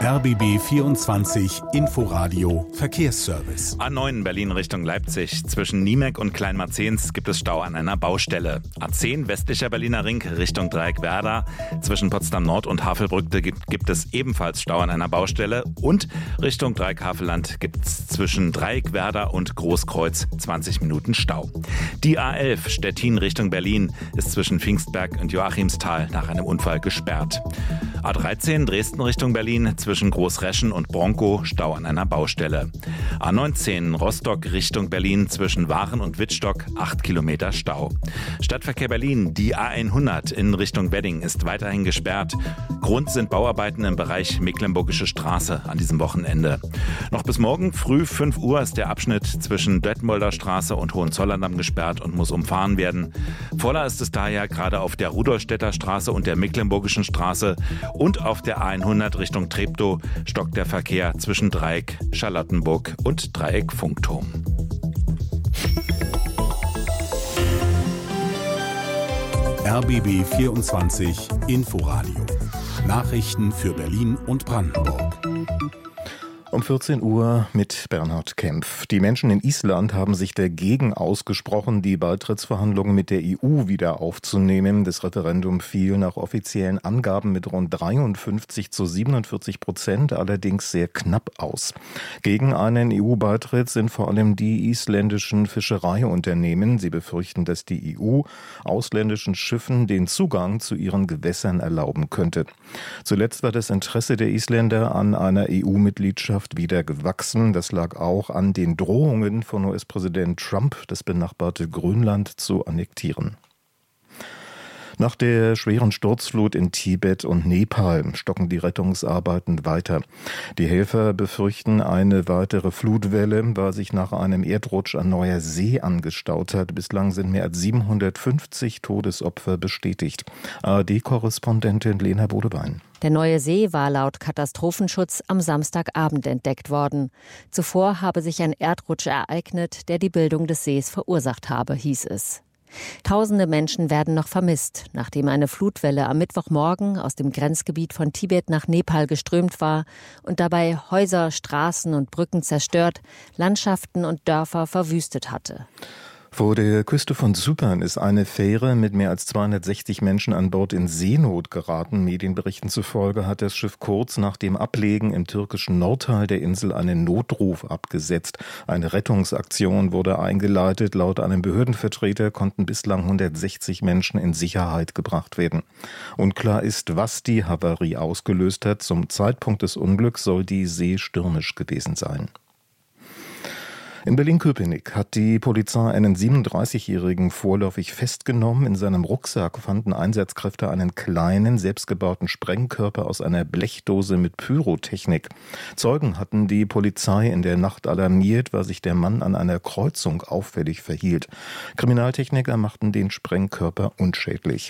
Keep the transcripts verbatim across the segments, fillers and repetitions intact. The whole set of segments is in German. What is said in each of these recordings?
R B B vierundzwanzig Inforadio Verkehrsservice. A neun Berlin Richtung Leipzig. Zwischen Niemek und Kleinmarzens gibt es Stau an einer Baustelle. A zehn westlicher Berliner Ring Richtung Dreieck-Werder. Zwischen Potsdam Nord und Havelbrücke gibt, gibt es ebenfalls Stau an einer Baustelle. Und Richtung Dreieck-Havelland gibt es zwischen Dreieck-Werder und Großkreuz zwanzig Minuten Stau. Die A elf Stettin Richtung Berlin ist zwischen Pfingstberg und Joachimsthal nach einem Unfall gesperrt. A dreizehn Dresden Richtung Berlin zwischen Großreschen und Bronkow Stau an einer Baustelle. A neunzehn Rostock Richtung Berlin zwischen Waren und Wittstock acht Kilometer Stau. Stadtverkehr Berlin, die A hundert in Richtung Wedding ist weiterhin gesperrt. Grund sind Bauarbeiten im Bereich Mecklenburgische Straße an diesem Wochenende. Noch bis morgen früh fünf Uhr ist der Abschnitt zwischen Detmolder Straße und Hohenzollerndamm gesperrt und muss umfahren werden. Voller ist es daher gerade auf der Rudolstädter Straße und der Mecklenburgischen Straße und auf der A hundert Richtung Treptow stockt der Verkehr zwischen Dreieck Charlottenburg und Dreieck Funkturm. R B B vierundzwanzig Inforadio. Nachrichten für Berlin und Brandenburg. Um vierzehn Uhr mit Bernhard Kempf. Die Menschen in Island haben sich dagegen ausgesprochen, die Beitrittsverhandlungen mit der E U wieder aufzunehmen. Das Referendum fiel nach offiziellen Angaben mit rund dreiundfünfzig zu siebenundvierzig Prozent, allerdings sehr knapp aus. Gegen einen E U-Beitritt sind vor allem die isländischen Fischereiunternehmen. Sie befürchten, dass die E U ausländischen Schiffen den Zugang zu ihren Gewässern erlauben könnte. Zuletzt war das Interesse der Isländer an einer E U-Mitgliedschaft wieder gewachsen. Das lag auch an den Drohungen von U S-Präsident Trump, das benachbarte Grönland zu annektieren. Nach der schweren Sturzflut in Tibet und Nepal stocken die Rettungsarbeiten weiter. Die Helfer befürchten eine weitere Flutwelle, weil sich nach einem Erdrutsch ein neuer See angestaut hat. Bislang sind mehr als siebenhundertfünfzig Todesopfer bestätigt. A R D-Korrespondentin Lena Bodebein. Der neue See war laut Katastrophenschutz am Samstagabend entdeckt worden. Zuvor habe sich ein Erdrutsch ereignet, der die Bildung des Sees verursacht habe, hieß es. Tausende Menschen werden noch vermisst, nachdem eine Flutwelle am Mittwochmorgen aus dem Grenzgebiet von Tibet nach Nepal geströmt war und dabei Häuser, Straßen und Brücken zerstört, Landschaften und Dörfer verwüstet hatte. Vor der Küste von Zypern ist eine Fähre mit mehr als zweihundertsechzig Menschen an Bord in Seenot geraten. Medienberichten zufolge hat das Schiff kurz nach dem Ablegen im türkischen Nordteil der Insel einen Notruf abgesetzt. Eine Rettungsaktion wurde eingeleitet. Laut einem Behördenvertreter konnten bislang hundertsechzig Menschen in Sicherheit gebracht werden. Unklar ist, was die Havarie ausgelöst hat. Zum Zeitpunkt des Unglücks soll die See stürmisch gewesen sein. In Berlin-Köpenick hat die Polizei einen siebenunddreißigjährigen vorläufig festgenommen. In seinem Rucksack fanden Einsatzkräfte einen kleinen, selbstgebauten Sprengkörper aus einer Blechdose mit Pyrotechnik. Zeugen hatten die Polizei in der Nacht alarmiert, weil sich der Mann an einer Kreuzung auffällig verhielt. Kriminaltechniker machten den Sprengkörper unschädlich.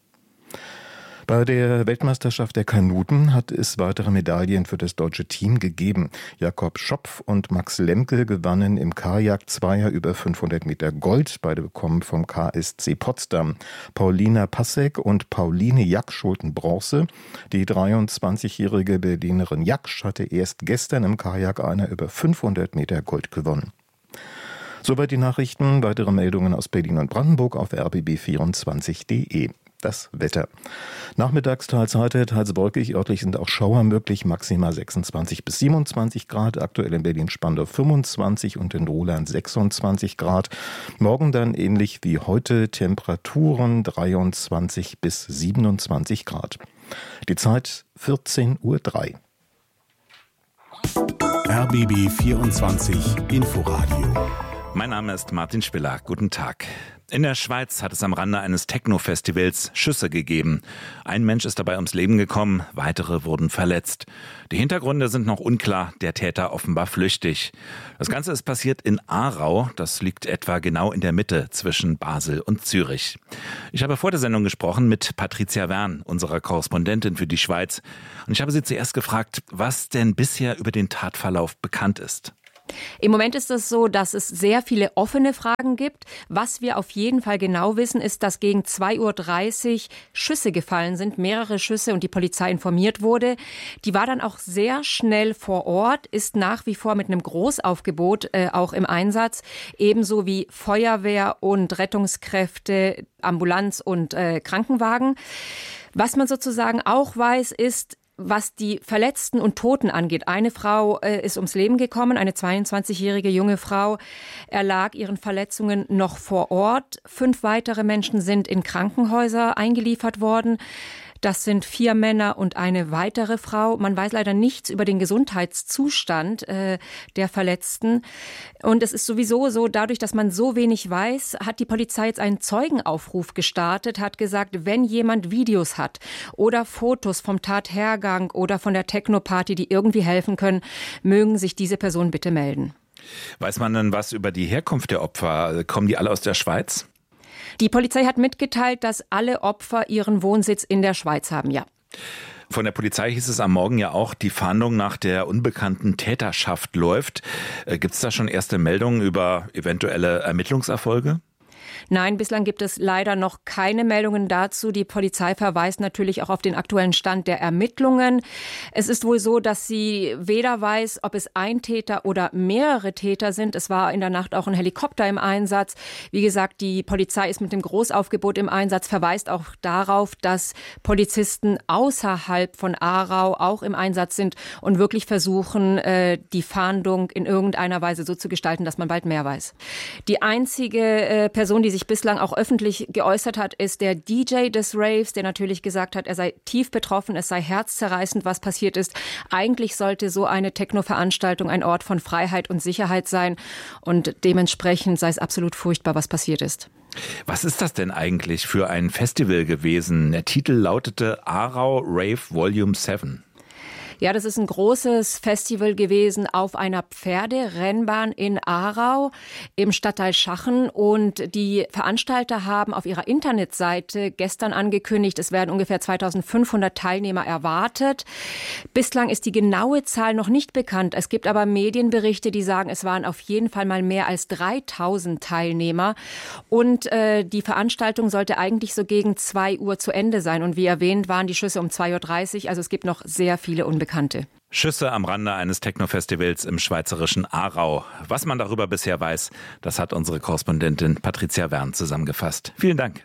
Bei der Weltmeisterschaft der Kanuten hat es weitere Medaillen für das deutsche Team gegeben. Jakob Schopf und Max Lemke gewannen im Kajak-Zweier über fünfhundert Meter Gold. Beide bekommen vom K S C Potsdam. Paulina Passek und Pauline Jaksch holten Bronze. Die dreiundzwanzigjährige Berlinerin Jaksch hatte erst gestern im Kajak einer über fünfhundert Meter Gold gewonnen. Soweit die Nachrichten. Weitere Meldungen aus Berlin und Brandenburg auf r b b vierundzwanzig punkt de. Das Wetter. Nachmittags teils heiter, teils wolkig, örtlich sind auch Schauer möglich, maximal sechsundzwanzig bis siebenundzwanzig Grad, aktuell in Berlin-Spandau fünfundzwanzig und in Roland sechsundzwanzig Grad. Morgen dann ähnlich wie heute, Temperaturen dreiundzwanzig bis siebenundzwanzig Grad. Die Zeit vierzehn Uhr drei. R B B vierundzwanzig Inforadio. Mein Name ist Martin Spiller. Guten Tag. In der Schweiz hat es am Rande eines Techno-Festivals Schüsse gegeben. Ein Mensch ist dabei ums Leben gekommen, weitere wurden verletzt. Die Hintergründe sind noch unklar, der Täter offenbar flüchtig. Das Ganze ist passiert in Aarau, das liegt etwa genau in der Mitte zwischen Basel und Zürich. Ich habe vor der Sendung gesprochen mit Patricia Wern, unserer Korrespondentin für die Schweiz. Und ich habe sie zuerst gefragt, was denn bisher über den Tatverlauf bekannt ist. Im Moment ist es so, dass es sehr viele offene Fragen gibt. Was wir auf jeden Fall genau wissen, ist, dass gegen zwei Uhr dreißig Schüsse gefallen sind, mehrere Schüsse, und die Polizei informiert wurde. Die war dann auch sehr schnell vor Ort, ist nach wie vor mit einem Großaufgebot äh, auch im Einsatz, ebenso wie Feuerwehr und Rettungskräfte, Ambulanz und äh, Krankenwagen. Was man sozusagen auch weiß, ist, was die Verletzten und Toten angeht. Eine Frau äh, ist ums Leben gekommen, eine zweiundzwanzigjährige junge Frau erlag ihren Verletzungen noch vor Ort. Fünf weitere Menschen sind in Krankenhäuser eingeliefert worden. Das sind vier Männer und eine weitere Frau. Man weiß leider nichts über den Gesundheitszustand äh, der Verletzten. Und es ist sowieso so, dadurch, dass man so wenig weiß, hat die Polizei jetzt einen Zeugenaufruf gestartet, hat gesagt, wenn jemand Videos hat oder Fotos vom Tathergang oder von der Techno-Party, die irgendwie helfen können, mögen sich diese Personen bitte melden. Weiß man denn was über die Herkunft der Opfer? Kommen die alle aus der Schweiz? Die Polizei hat mitgeteilt, dass alle Opfer ihren Wohnsitz in der Schweiz haben, ja. Von der Polizei hieß es am Morgen ja auch, die Fahndung nach der unbekannten Täterschaft läuft. Gibt es da schon erste Meldungen über eventuelle Ermittlungserfolge? Nein, bislang gibt es leider noch keine Meldungen dazu. Die Polizei verweist natürlich auch auf den aktuellen Stand der Ermittlungen. Es ist wohl so, dass sie weder weiß, ob es ein Täter oder mehrere Täter sind. Es war in der Nacht auch ein Helikopter im Einsatz. Wie gesagt, die Polizei ist mit dem Großaufgebot im Einsatz, verweist auch darauf, dass Polizisten außerhalb von Aarau auch im Einsatz sind und wirklich versuchen, die Fahndung in irgendeiner Weise so zu gestalten, dass man bald mehr weiß. Die einzige Person, die sich bislang auch öffentlich geäußert hat, ist der D J des Raves, der natürlich gesagt hat, er sei tief betroffen, es sei herzzerreißend, was passiert ist. Eigentlich sollte so eine Techno-Veranstaltung ein Ort von Freiheit und Sicherheit sein und dementsprechend sei es absolut furchtbar, was passiert ist. Was ist das denn eigentlich für ein Festival gewesen? Der Titel lautete Aarau Rave Volume sieben. Ja, das ist ein großes Festival gewesen auf einer Pferderennbahn in Aarau im Stadtteil Schachen. Und die Veranstalter haben auf ihrer Internetseite gestern angekündigt, es werden ungefähr zweitausendfünfhundert Teilnehmer erwartet. Bislang ist die genaue Zahl noch nicht bekannt. Es gibt aber Medienberichte, die sagen, es waren auf jeden Fall mal mehr als dreitausend Teilnehmer. Und äh, die Veranstaltung sollte eigentlich so gegen zwei Uhr zu Ende sein. Und wie erwähnt, waren die Schüsse um zwei Uhr dreißig. Also es gibt noch sehr viele Unbekannte. Schüsse am Rande eines Techno-Festivals im schweizerischen Aarau. Was man darüber bisher weiß, das hat unsere Korrespondentin Patricia Wern zusammengefasst. Vielen Dank.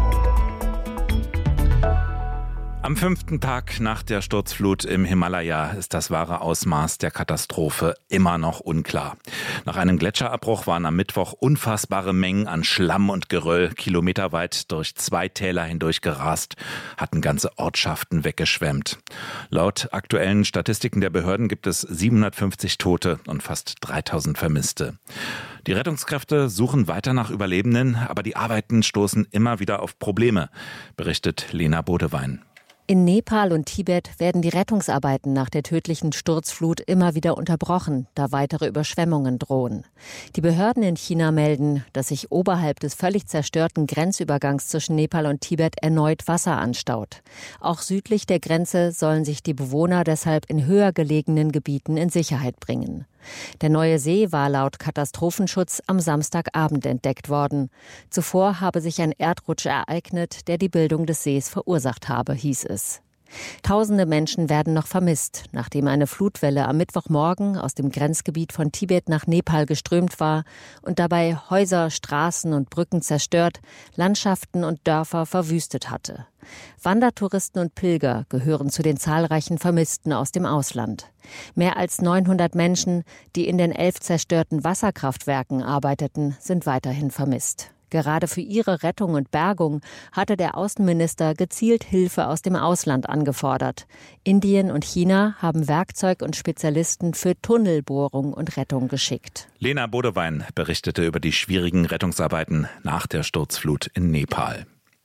Am fünften Tag nach der Sturzflut im Himalaya ist das wahre Ausmaß der Katastrophe immer noch unklar. Nach einem Gletscherabbruch waren am Mittwoch unfassbare Mengen an Schlamm und Geröll kilometerweit durch zwei Täler hindurch gerast, hatten ganze Ortschaften weggeschwemmt. Laut aktuellen Statistiken der Behörden gibt es siebenhundertfünfzig Tote und fast dreitausend Vermisste. Die Rettungskräfte suchen weiter nach Überlebenden, aber die Arbeiten stoßen immer wieder auf Probleme, berichtet Lena Bodewein. In Nepal und Tibet werden die Rettungsarbeiten nach der tödlichen Sturzflut immer wieder unterbrochen, da weitere Überschwemmungen drohen. Die Behörden in China melden, dass sich oberhalb des völlig zerstörten Grenzübergangs zwischen Nepal und Tibet erneut Wasser anstaut. Auch südlich der Grenze sollen sich die Bewohner deshalb in höher gelegenen Gebieten in Sicherheit bringen. Der neue See war laut Katastrophenschutz am Samstagabend entdeckt worden. Zuvor habe sich ein Erdrutsch ereignet, der die Bildung des Sees verursacht habe, hieß es. Tausende Menschen werden noch vermisst, nachdem eine Flutwelle am Mittwochmorgen aus dem Grenzgebiet von Tibet nach Nepal geströmt war und dabei Häuser, Straßen und Brücken zerstört, Landschaften und Dörfer verwüstet hatte. Wandertouristen und Pilger gehören zu den zahlreichen Vermissten aus dem Ausland. Mehr als neunhundert Menschen, die in den elf zerstörten Wasserkraftwerken arbeiteten, sind weiterhin vermisst. Gerade für ihre Rettung und Bergung hatte der Außenminister gezielt Hilfe aus dem Ausland angefordert. Indien und China haben Werkzeug und Spezialisten für Tunnelbohrung und Rettung geschickt. Lena Bodewein berichtete über die schwierigen Rettungsarbeiten nach der Sturzflut in Nepal.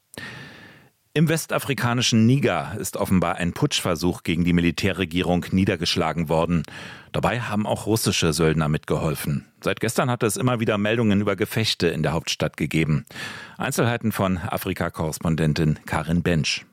Im westafrikanischen Niger ist offenbar ein Putschversuch gegen die Militärregierung niedergeschlagen worden. Dabei haben auch russische Söldner mitgeholfen. Seit gestern hat es immer wieder Meldungen über Gefechte in der Hauptstadt gegeben. Einzelheiten von Afrika-Korrespondentin Karin Bensch.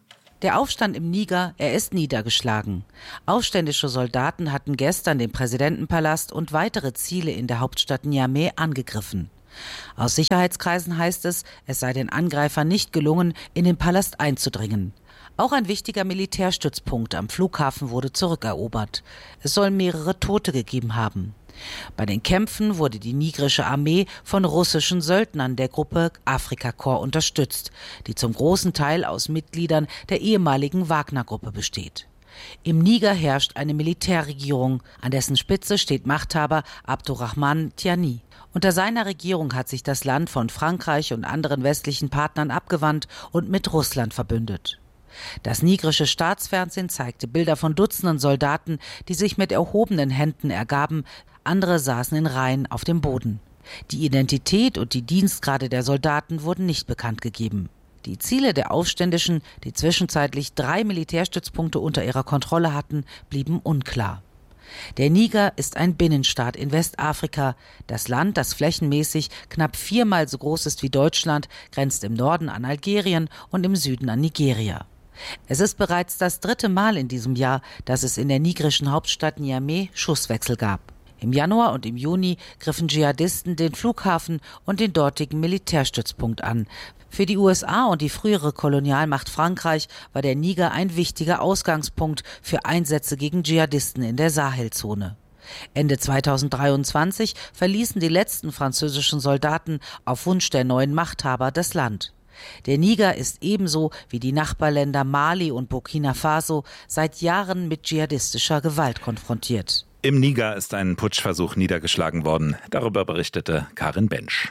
Der Aufstand im Niger, er ist niedergeschlagen. Aufständische Soldaten hatten gestern den Präsidentenpalast und weitere Ziele in der Hauptstadt Niamey angegriffen. Aus Sicherheitskreisen heißt es, es sei den Angreifern nicht gelungen, in den Palast einzudringen. Auch ein wichtiger Militärstützpunkt am Flughafen wurde zurückerobert. Es soll mehrere Tote gegeben haben. Bei den Kämpfen wurde die nigrische Armee von russischen Söldnern der Gruppe Afrika Korps unterstützt, die zum großen Teil aus Mitgliedern der ehemaligen Wagner-Gruppe besteht. Im Niger herrscht eine Militärregierung, an dessen Spitze steht Machthaber Abdurrahman Tiani. Unter seiner Regierung hat sich das Land von Frankreich und anderen westlichen Partnern abgewandt und mit Russland verbündet. Das nigrische Staatsfernsehen zeigte Bilder von Dutzenden Soldaten, die sich mit erhobenen Händen ergaben, andere saßen in Reihen auf dem Boden. Die Identität und die Dienstgrade der Soldaten wurden nicht bekannt gegeben. Die Ziele der Aufständischen, die zwischenzeitlich drei Militärstützpunkte unter ihrer Kontrolle hatten, blieben unklar. Der Niger ist ein Binnenstaat in Westafrika. Das Land, das flächenmäßig knapp viermal so groß ist wie Deutschland, grenzt im Norden an Algerien und im Süden an Nigeria. Es ist bereits das dritte Mal in diesem Jahr, dass es in der nigerischen Hauptstadt Niamey Schusswechsel gab. Im Januar und im Juni griffen Dschihadisten den Flughafen und den dortigen Militärstützpunkt an. Für die U S A und die frühere Kolonialmacht Frankreich war der Niger ein wichtiger Ausgangspunkt für Einsätze gegen Dschihadisten in der Sahelzone. Ende zweitausenddreiundzwanzig verließen die letzten französischen Soldaten auf Wunsch der neuen Machthaber das Land. Der Niger ist ebenso wie die Nachbarländer Mali und Burkina Faso seit Jahren mit dschihadistischer Gewalt konfrontiert. Im Niger ist ein Putschversuch niedergeschlagen worden. Darüber berichtete Karin Bensch.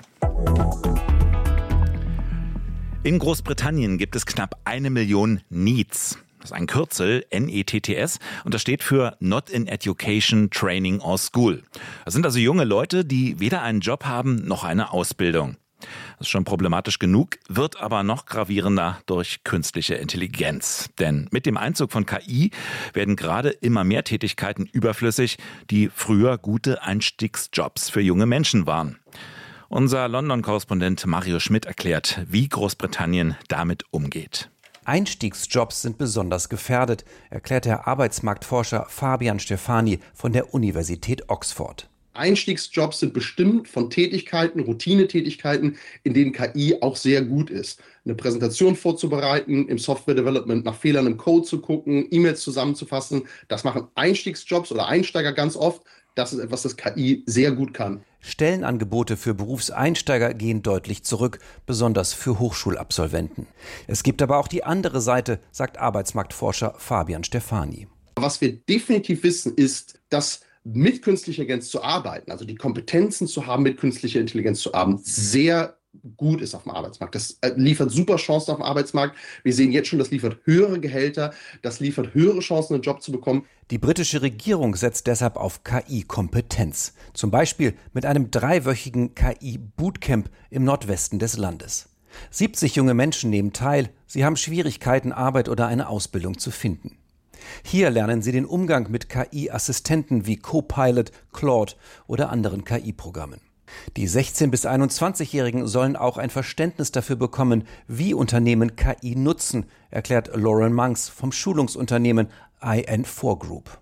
In Großbritannien gibt es knapp eine Million NEETs. Das ist ein Kürzel, N E T T S, und das steht für Not in Education, Training or School. Das sind also junge Leute, die weder einen Job haben noch eine Ausbildung. Das ist schon problematisch genug, wird aber noch gravierender durch künstliche Intelligenz. Denn mit dem Einzug von K I werden gerade immer mehr Tätigkeiten überflüssig, die früher gute Einstiegsjobs für junge Menschen waren. Unser London-Korrespondent Mario Schmidt erklärt, wie Großbritannien damit umgeht. Einstiegsjobs sind besonders gefährdet, erklärt der Arbeitsmarktforscher Fabian Stefani von der Universität Oxford. Einstiegsjobs sind bestimmt von Tätigkeiten, Routinetätigkeiten, in denen K I auch sehr gut ist. Eine Präsentation vorzubereiten, im Software-Development nach Fehlern im Code zu gucken, E-Mails zusammenzufassen. Das machen Einstiegsjobs oder Einsteiger ganz oft. Das ist etwas, das K I sehr gut kann. Stellenangebote für Berufseinsteiger gehen deutlich zurück, besonders für Hochschulabsolventen. Es gibt aber auch die andere Seite, sagt Arbeitsmarktforscher Fabian Stefani. Was wir definitiv wissen, ist, dass mit künstlicher Intelligenz zu arbeiten, also die Kompetenzen zu haben, mit künstlicher Intelligenz zu arbeiten, sehr gut ist auf dem Arbeitsmarkt. Das liefert super Chancen auf dem Arbeitsmarkt. Wir sehen jetzt schon, das liefert höhere Gehälter, das liefert höhere Chancen, einen Job zu bekommen. Die britische Regierung setzt deshalb auf K I-Kompetenz. Zum Beispiel mit einem dreiwöchigen K I-Bootcamp im Nordwesten des Landes. siebzig junge Menschen nehmen teil. Sie haben Schwierigkeiten, Arbeit oder eine Ausbildung zu finden. Hier lernen sie den Umgang mit K I-Assistenten wie Copilot, Claude oder anderen K I-Programmen. Die sechzehn- bis einundzwanzigjährigen sollen auch ein Verständnis dafür bekommen, wie Unternehmen K I nutzen, erklärt Lauren Monks vom Schulungsunternehmen I N vier Group.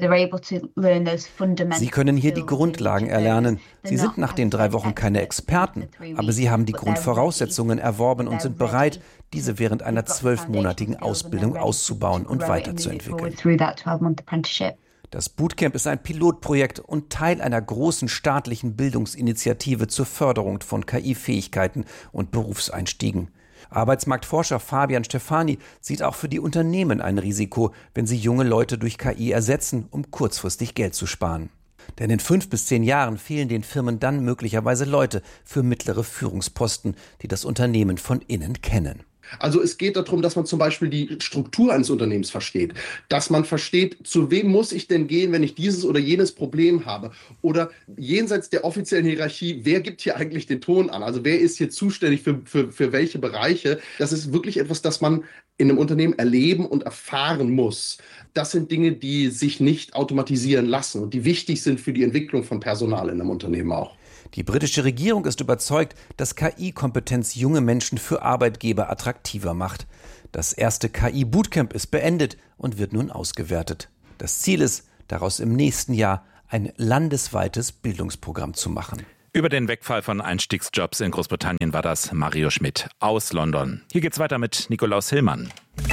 Sie können hier die Grundlagen erlernen. Sie sind nach den drei Wochen keine Experten, aber sie haben die Grundvoraussetzungen erworben und sind bereit, diese während einer zwölfmonatigen Ausbildung auszubauen und weiterzuentwickeln. Das Bootcamp ist ein Pilotprojekt und Teil einer großen staatlichen Bildungsinitiative zur Förderung von K I-Fähigkeiten und Berufseinstiegen. Arbeitsmarktforscher Fabian Stefani sieht auch für die Unternehmen ein Risiko, wenn sie junge Leute durch K I ersetzen, um kurzfristig Geld zu sparen. Denn in fünf bis zehn Jahren fehlen den Firmen dann möglicherweise Leute für mittlere Führungsposten, die das Unternehmen von innen kennen. Also es geht darum, dass man zum Beispiel die Struktur eines Unternehmens versteht, dass man versteht, zu wem muss ich denn gehen, wenn ich dieses oder jenes Problem habe, oder jenseits der offiziellen Hierarchie, wer gibt hier eigentlich den Ton an, also wer ist hier zuständig für, für, für welche Bereiche. Das ist wirklich etwas, das man in einem Unternehmen erleben und erfahren muss. Das sind Dinge, die sich nicht automatisieren lassen und die wichtig sind für die Entwicklung von Personal in einem Unternehmen auch. Die britische Regierung ist überzeugt, dass K I-Kompetenz junge Menschen für Arbeitgeber attraktiver macht. Das erste K I-Bootcamp ist beendet und wird nun ausgewertet. Das Ziel ist, daraus im nächsten Jahr ein landesweites Bildungsprogramm zu machen. Über den Wegfall von Einstiegsjobs in Großbritannien war das Mario Schmidt aus London. Hier geht's weiter mit Nikolaus Hillmann.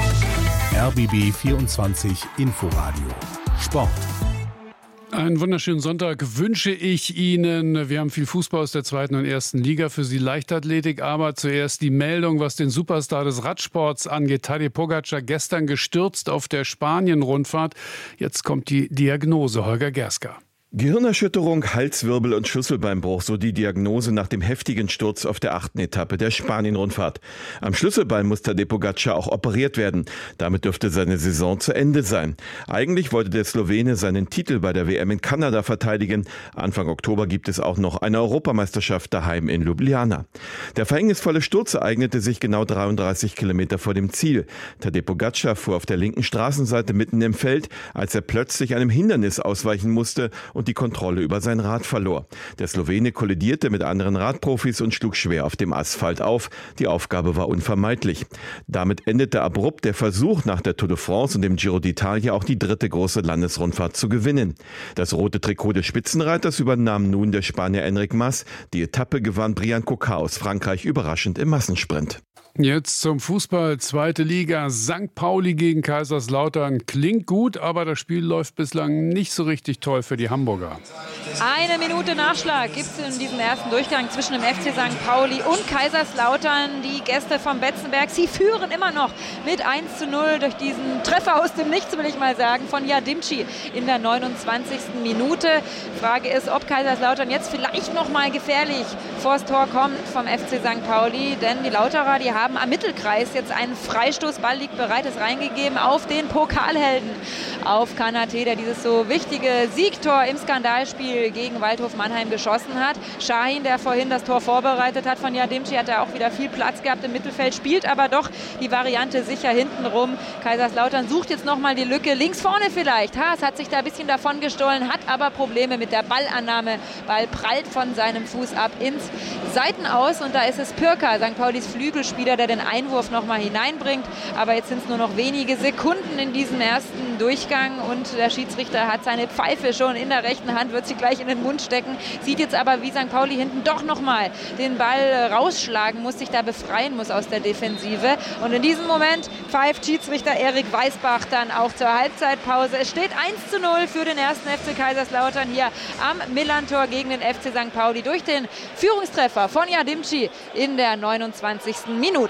R B B vierundzwanzig Inforadio Sport. Einen wunderschönen Sonntag wünsche ich Ihnen. Wir haben viel Fußball aus der zweiten und ersten Liga, für Sie Leichtathletik, aber zuerst die Meldung, was den Superstar des Radsports angeht. Tadej Pogačar gestern gestürzt auf der Spanien-Rundfahrt. Jetzt kommt die Diagnose, Holger Gerska. Gehirnerschütterung, Halswirbel und Schlüsselbeinbruch, so die Diagnose nach dem heftigen Sturz auf der achten Etappe der Spanien-Rundfahrt. Am Schlüsselbein muss Tadej Pogačar auch operiert werden. Damit dürfte seine Saison zu Ende sein. Eigentlich wollte der Slowene seinen Titel bei der W M in Kanada verteidigen. Anfang Oktober gibt es auch noch eine Europameisterschaft daheim in Ljubljana. Der verhängnisvolle Sturz ereignete sich genau dreiunddreißig Kilometer vor dem Ziel. Tadej Pogačar fuhr auf der linken Straßenseite mitten im Feld, als er plötzlich einem Hindernis ausweichen musste und die Kontrolle über sein Rad verlor. Der Slowene kollidierte mit anderen Radprofis und schlug schwer auf dem Asphalt auf. Die Aufgabe war unvermeidlich. Damit endete abrupt der Versuch, nach der Tour de France und dem Giro d'Italia auch die dritte große Landesrundfahrt zu gewinnen. Das rote Trikot des Spitzenreiters übernahm nun der Spanier Enric Mas. Die Etappe gewann Brian Coquard aus Frankreich überraschend im Massensprint. Jetzt zum Fußball, zweite Liga, Sankt Pauli gegen Kaiserslautern. Klingt gut, aber das Spiel läuft bislang nicht so richtig toll für die Hamburger. Eine Minute Nachschlag gibt es in diesem ersten Durchgang zwischen dem F C Sankt Pauli und Kaiserslautern. Die Gäste vom Betzenberg, sie führen immer noch mit eins zu null durch diesen Treffer aus dem Nichts, will ich mal sagen, von Yadimci in der neunundzwanzigsten Minute. Frage ist, ob Kaiserslautern jetzt vielleicht noch mal gefährlich vors Tor kommt vom F C Sankt Pauli, denn die Lauterer, die haben am Mittelkreis jetzt einen Freistoßball, liegt bereit, ist reingegeben auf den Pokalhelden, auf Kanate, der dieses so wichtige Siegtor im Skandalspiel gegen Waldhof Mannheim geschossen hat. Şahin, der vorhin das Tor vorbereitet hat von Yadimci, hat da auch wieder viel Platz gehabt im Mittelfeld, spielt aber doch die Variante sicher hinten rum. Kaiserslautern sucht jetzt nochmal die Lücke, links vorne vielleicht. Haas hat sich da ein bisschen davon gestohlen, hat aber Probleme mit der Ballannahme. Ball prallt von seinem Fuß ab ins Seitenaus und da ist es Pirker, Sankt Paulis Flügelspieler, der den Einwurf noch mal hineinbringt. Aber jetzt sind es nur noch wenige Sekunden in diesem ersten Durchgang und der Schiedsrichter hat seine Pfeife schon in der rechten Hand, wird sie gleich in den Mund stecken, sieht jetzt aber, wie Sankt Pauli hinten doch noch mal den Ball rausschlagen muss, sich da befreien muss aus der Defensive. Und in diesem Moment pfeift Schiedsrichter Erik Weißbach dann auch zur Halbzeitpause. Es steht eins zu null für den ersten F C Kaiserslautern hier am Millantor gegen den F C Sankt Pauli durch den Führungstreffer von Yadimci in der neunundzwanzigsten Minute.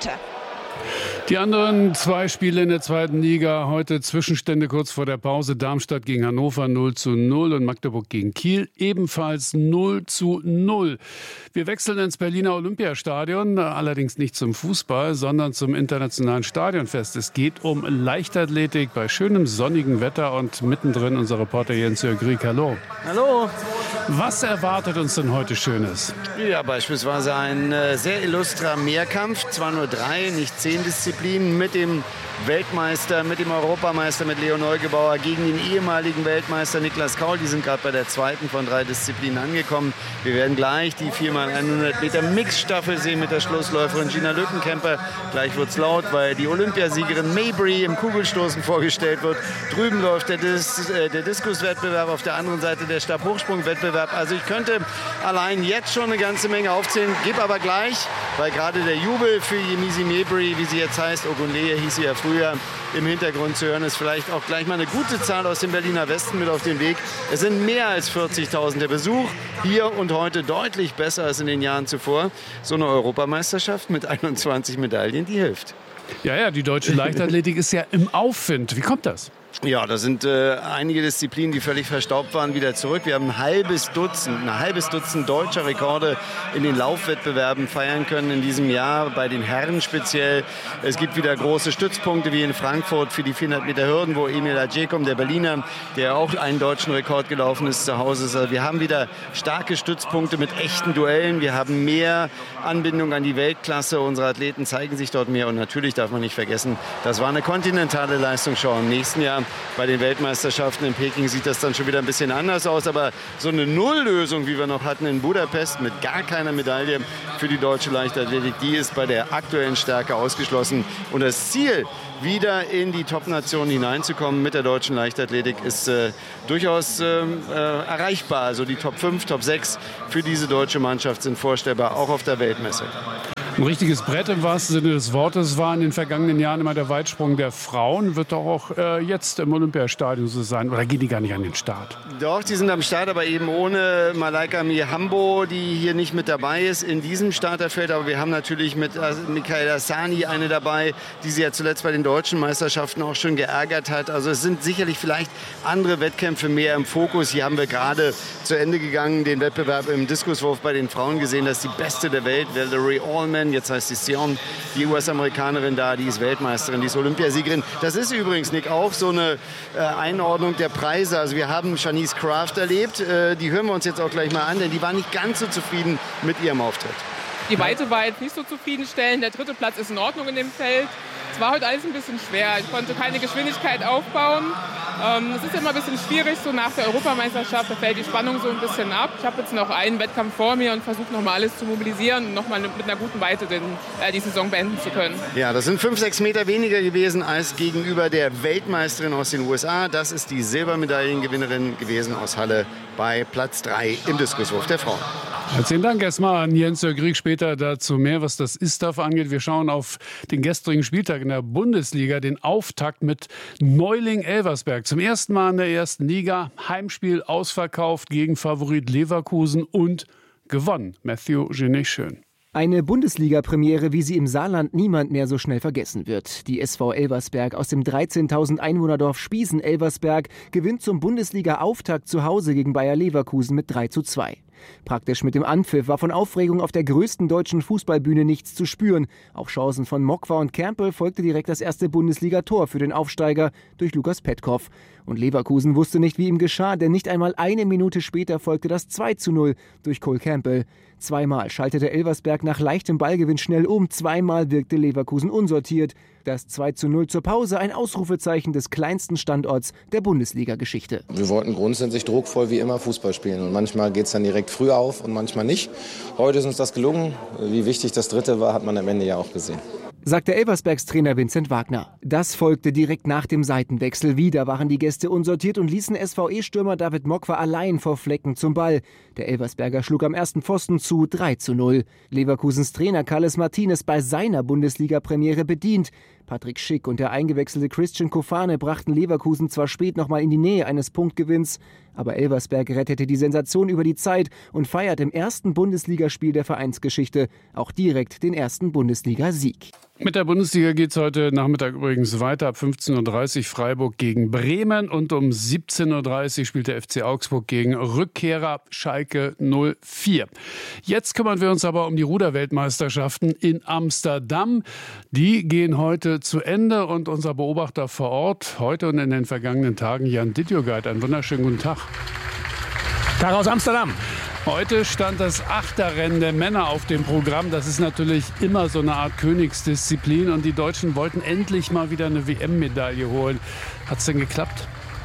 Die anderen zwei Spiele in der zweiten Liga. Heute Zwischenstände kurz vor der Pause. Darmstadt gegen Hannover null zu null und Magdeburg gegen Kiel ebenfalls null zu null. Wir wechseln ins Berliner Olympiastadion, allerdings nicht zum Fußball, sondern zum internationalen Stadionfest. Es geht um Leichtathletik bei schönem sonnigen Wetter und mittendrin unser Reporter Jens Jörg Rieck. Hallo. Hallo. Was erwartet uns denn heute Schönes? Ja, beispielsweise ein äh, sehr illustrer Mehrkampf. Zwar nur drei, nicht zehn Disziplinen mit dem Weltmeister, mit dem Europameister, mit Leo Neugebauer gegen den ehemaligen Weltmeister Niklas Kaul. Die sind gerade bei der zweiten von drei Disziplinen angekommen. Wir werden gleich die vier mal hundert Meter Mixstaffel sehen mit der Schlussläuferin Gina Lückenkämper. Gleich wird's laut, weil die Olympiasiegerin Mabry im Kugelstoßen vorgestellt wird. Drüben läuft der, Dis, äh, der Diskuswettbewerb, auf der anderen Seite der Stabhochsprungwettbewerb. Also ich könnte allein jetzt schon eine ganze Menge aufzählen, gebe aber gleich, weil gerade der Jubel für Yemisi Mabry, wie sie jetzt heißt, Ogunleye hieß sie ja früher, im Hintergrund zu hören, ist vielleicht auch gleich mal eine gute Zahl aus dem Berliner Westen mit auf den Weg. Es sind mehr als vierzigtausend. Der Besuch hier und heute deutlich besser als in den Jahren zuvor. So eine Europameisterschaft mit einundzwanzig Medaillen, die hilft. Ja, ja, die deutsche Leichtathletik ist ja im Aufwind. Wie kommt das? Ja, da sind äh, einige Disziplinen, die völlig verstaubt waren, wieder zurück. Wir haben ein halbes Dutzend, ein halbes Dutzend deutscher Rekorde in den Laufwettbewerben feiern können in diesem Jahr, bei den Herren speziell. Es gibt wieder große Stützpunkte wie in Frankfurt für die vierhundert Meter Hürden, wo Emil Adjekom, der Berliner, der auch einen deutschen Rekord gelaufen ist, zu Hause ist. Also wir haben wieder starke Stützpunkte mit echten Duellen. Wir haben mehr Anbindung an die Weltklasse. Unsere Athleten zeigen sich dort mehr. Und natürlich darf man nicht vergessen, das war eine kontinentale Leistungsschau. Im nächsten Jahr Jahr bei den Weltmeisterschaften in Peking sieht das dann schon wieder ein bisschen anders aus. Aber so eine Nulllösung, wie wir noch hatten in Budapest mit gar keiner Medaille für die deutsche Leichtathletik, die ist bei der aktuellen Stärke ausgeschlossen. Und das Ziel, wieder in die Top-Nationen hineinzukommen mit der deutschen Leichtathletik, ist äh, durchaus äh, äh, erreichbar. Also die Top fünf, Top sechs für diese deutsche Mannschaft sind vorstellbar, auch auf der Weltmesse. Ein richtiges Brett im wahrsten Sinne des Wortes war in den vergangenen Jahren immer der Weitsprung der Frauen. Wird doch auch äh, jetzt im Olympiastadion so sein. Oder gehen die gar nicht an den Start? Doch, die sind am Start, aber eben ohne Malaika Mihambo, die hier nicht mit dabei ist in diesem Starterfeld. Aber wir haben natürlich mit Michaela Sani eine dabei, die sie ja zuletzt bei den deutschen Meisterschaften auch schon geärgert hat. Also es sind sicherlich vielleicht andere Wettkämpfe mehr im Fokus. Hier haben wir gerade zu Ende gegangen den Wettbewerb im Diskuswurf bei den Frauen gesehen. Das ist die beste der Welt, Valerie Allman. Jetzt heißt sie Sion, die U S-Amerikanerin da, die ist Weltmeisterin, die ist Olympiasiegerin. Das ist übrigens, Nick, auch so eine äh, Einordnung der Preise. Also wir haben Shanice Kraft erlebt, äh, die hören wir uns jetzt auch gleich mal an, denn die war nicht ganz so zufrieden mit ihrem Auftritt. Die Weite war jetzt nicht so zufriedenstellend. Der dritte Platz ist in Ordnung in dem Feld. Es war heute alles ein bisschen schwer. Ich konnte keine Geschwindigkeit aufbauen. Ähm, es ist immer ein bisschen schwierig, so nach der Europameisterschaft, da fällt die Spannung so ein bisschen ab. Ich habe jetzt noch einen Wettkampf vor mir und versuche noch mal alles zu mobilisieren und noch mal mit einer guten Weite den, äh, die Saison beenden zu können. Ja, das sind fünf, sechs Meter weniger gewesen als gegenüber der Weltmeisterin aus den U S A. Das ist die Silbermedaillengewinnerin gewesen aus Halle bei Platz drei im Diskuswurf der Frauen. Herzlichen Dank erstmal an Jens-Jörg Rieck, später dazu mehr, was das ISTAF angeht. Wir schauen auf den gestrigen Spieltag in der Bundesliga, den Auftakt mit Neuling-Elversberg. Zum ersten Mal in der ersten Liga, Heimspiel ausverkauft gegen Favorit Leverkusen und gewonnen. Matthew Genet schön. Eine Bundesliga-Premiere, wie sie im Saarland niemand mehr so schnell vergessen wird. Die S V Elversberg aus dem dreizehntausend Einwohnerdorf Spiesen-Elversberg gewinnt zum Bundesliga-Auftakt zu Hause gegen Bayer Leverkusen mit drei zu zwei. Praktisch mit dem Anpfiff war von Aufregung auf der größten deutschen Fußballbühne nichts zu spüren. Auf Chancen von Mokwa und Kermpel folgte direkt das erste Bundesliga-Tor für den Aufsteiger durch Lukas Petkov. Und Leverkusen wusste nicht, wie ihm geschah, denn nicht einmal eine Minute später folgte das zwei zu null durch Cole Campbell. Zweimal schaltete Elversberg nach leichtem Ballgewinn schnell um, zweimal wirkte Leverkusen unsortiert. Das zwei zu null zur Pause, ein Ausrufezeichen des kleinsten Standorts der Bundesliga-Geschichte. Wir wollten grundsätzlich druckvoll wie immer Fußball spielen. Und manchmal geht es dann direkt früh auf und manchmal nicht. Heute ist uns das gelungen. Wie wichtig das dritte war, hat man am Ende ja auch gesehen. Sagte Elversbergs Trainer Vincent Wagner. Das folgte direkt nach dem Seitenwechsel. Wieder waren die Gäste unsortiert und ließen S V E-Stürmer David Mokwa allein vor Flecken zum Ball. Der Elversberger schlug am ersten Pfosten zu, drei zu null. Leverkusens Trainer Carles Martinez bei seiner Bundesliga-Premiere bedient. Patrick Schick und der eingewechselte Christian Kofane brachten Leverkusen zwar spät noch mal in die Nähe eines Punktgewinns, aber Elversberg rettete die Sensation über die Zeit und feiert im ersten Bundesligaspiel der Vereinsgeschichte auch direkt den ersten Bundesliga-Sieg. Mit der Bundesliga geht es heute Nachmittag übrigens weiter. Ab fünfzehn Uhr dreißig Freiburg gegen Bremen und um siebzehn Uhr dreißig spielt der F C Augsburg gegen Rückkehrer Schalke null vier. Jetzt kümmern wir uns aber um die Ruderweltmeisterschaften in Amsterdam. Die gehen heute zu Ende und unser Beobachter vor Ort, heute und in den vergangenen Tagen, Jan Dittjogeit. Einen wunderschönen guten Tag. Tag aus Amsterdam. Heute stand das Achterrennen der Männer auf dem Programm. Das ist natürlich immer so eine Art Königsdisziplin. Und die Deutschen wollten endlich mal wieder eine W M-Medaille holen. Hat es denn geklappt?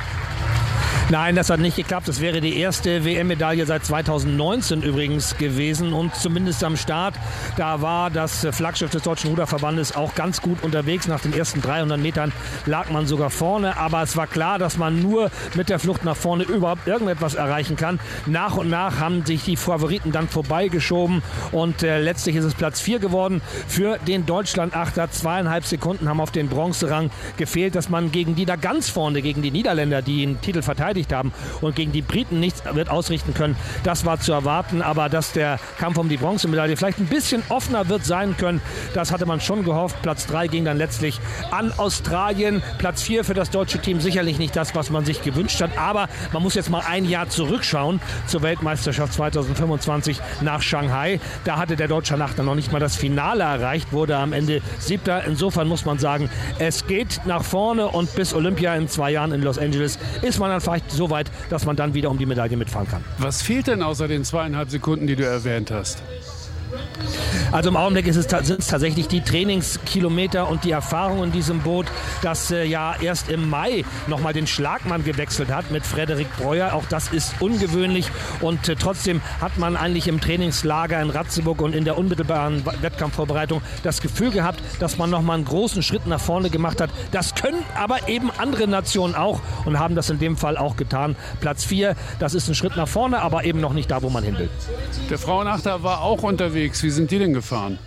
Nein, das hat nicht geklappt. Das wäre die erste W M-Medaille seit zweitausendneunzehn übrigens gewesen. Und zumindest am Start, da war das Flaggschiff des Deutschen Ruderverbandes auch ganz gut unterwegs. Nach den ersten dreihundert Metern lag man sogar vorne. Aber es war klar, dass man nur mit der Flucht nach vorne überhaupt irgendetwas erreichen kann. Nach und nach haben sich die Favoriten dann vorbeigeschoben. Und äh, letztlich ist es Platz vier geworden für den Deutschland-Achter. Zweieinhalb Sekunden haben auf den Bronzerang gefehlt, dass man gegen die da ganz vorne, gegen die Niederländer, die den Titel verteidigt haben und gegen die Briten nichts wird ausrichten können. Das war zu erwarten, aber dass der Kampf um die Bronzemedaille vielleicht ein bisschen offener wird sein können, das hatte man schon gehofft. Platz drei ging dann letztlich an Australien. Platz vier für das deutsche Team sicherlich nicht das, was man sich gewünscht hat, aber man muss jetzt mal ein Jahr zurückschauen zur Weltmeisterschaft zweitausendfünfundzwanzig nach Shanghai. Da hatte der deutsche Achter noch nicht mal das Finale erreicht, wurde am Ende Siebter. Insofern muss man sagen, es geht nach vorne und bis Olympia in zwei Jahren in Los Angeles ist man dann vielleicht so weit, dass man dann wieder um die Medaille mitfahren kann. Was fehlt denn außer den zweieinhalb Sekunden, die du erwähnt hast? Also im Augenblick ist es, sind es tatsächlich die Trainingskilometer und die Erfahrung in diesem Boot, das äh, ja erst im Mai nochmal den Schlagmann gewechselt hat mit Frederik Breuer. Auch das ist ungewöhnlich und äh, trotzdem hat man eigentlich im Trainingslager in Ratzeburg und in der unmittelbaren Wettkampfvorbereitung das Gefühl gehabt, dass man nochmal einen großen Schritt nach vorne gemacht hat. Das können aber eben andere Nationen auch und haben das in dem Fall auch getan. Platz vier, das ist ein Schritt nach vorne, aber eben noch nicht da, wo man hin will. Der Frauenachter war auch unterwegs. Wie sind die denn gefahren?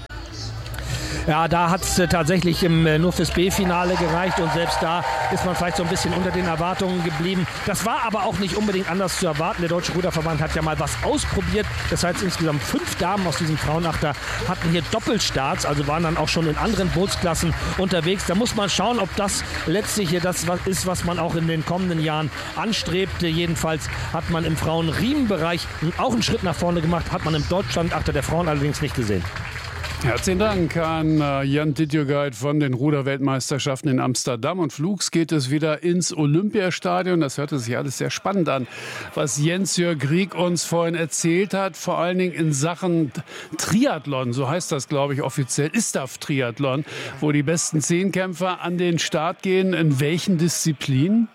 Ja, da hat es äh, tatsächlich im, äh, nur fürs B-Finale gereicht und selbst da ist man vielleicht so ein bisschen unter den Erwartungen geblieben. Das war aber auch nicht unbedingt anders zu erwarten. Der Deutsche Ruderverband hat ja mal was ausprobiert. Das heißt, insgesamt fünf Damen aus diesem Frauenachter hatten hier Doppelstarts, also waren dann auch schon in anderen Bootsklassen unterwegs. Da muss man schauen, ob das letztlich hier das ist, was man auch in den kommenden Jahren anstrebt. Jedenfalls hat man im Frauenriemenbereich auch einen Schritt nach vorne gemacht, hat man im Deutschlandachter der Frauen allerdings nicht gesehen. Herzlichen Dank an Jan Dittjögeit von den Ruderweltmeisterschaften in Amsterdam. Und flugs geht es wieder ins Olympiastadion. Das hörte sich alles sehr spannend an, was Jens-Jörg Grieg uns vorhin erzählt hat. Vor allen Dingen in Sachen Triathlon, so heißt das, glaube ich, offiziell, Istaf-Triathlon, wo die besten Zehnkämpfer an den Start gehen. In welchen Disziplinen?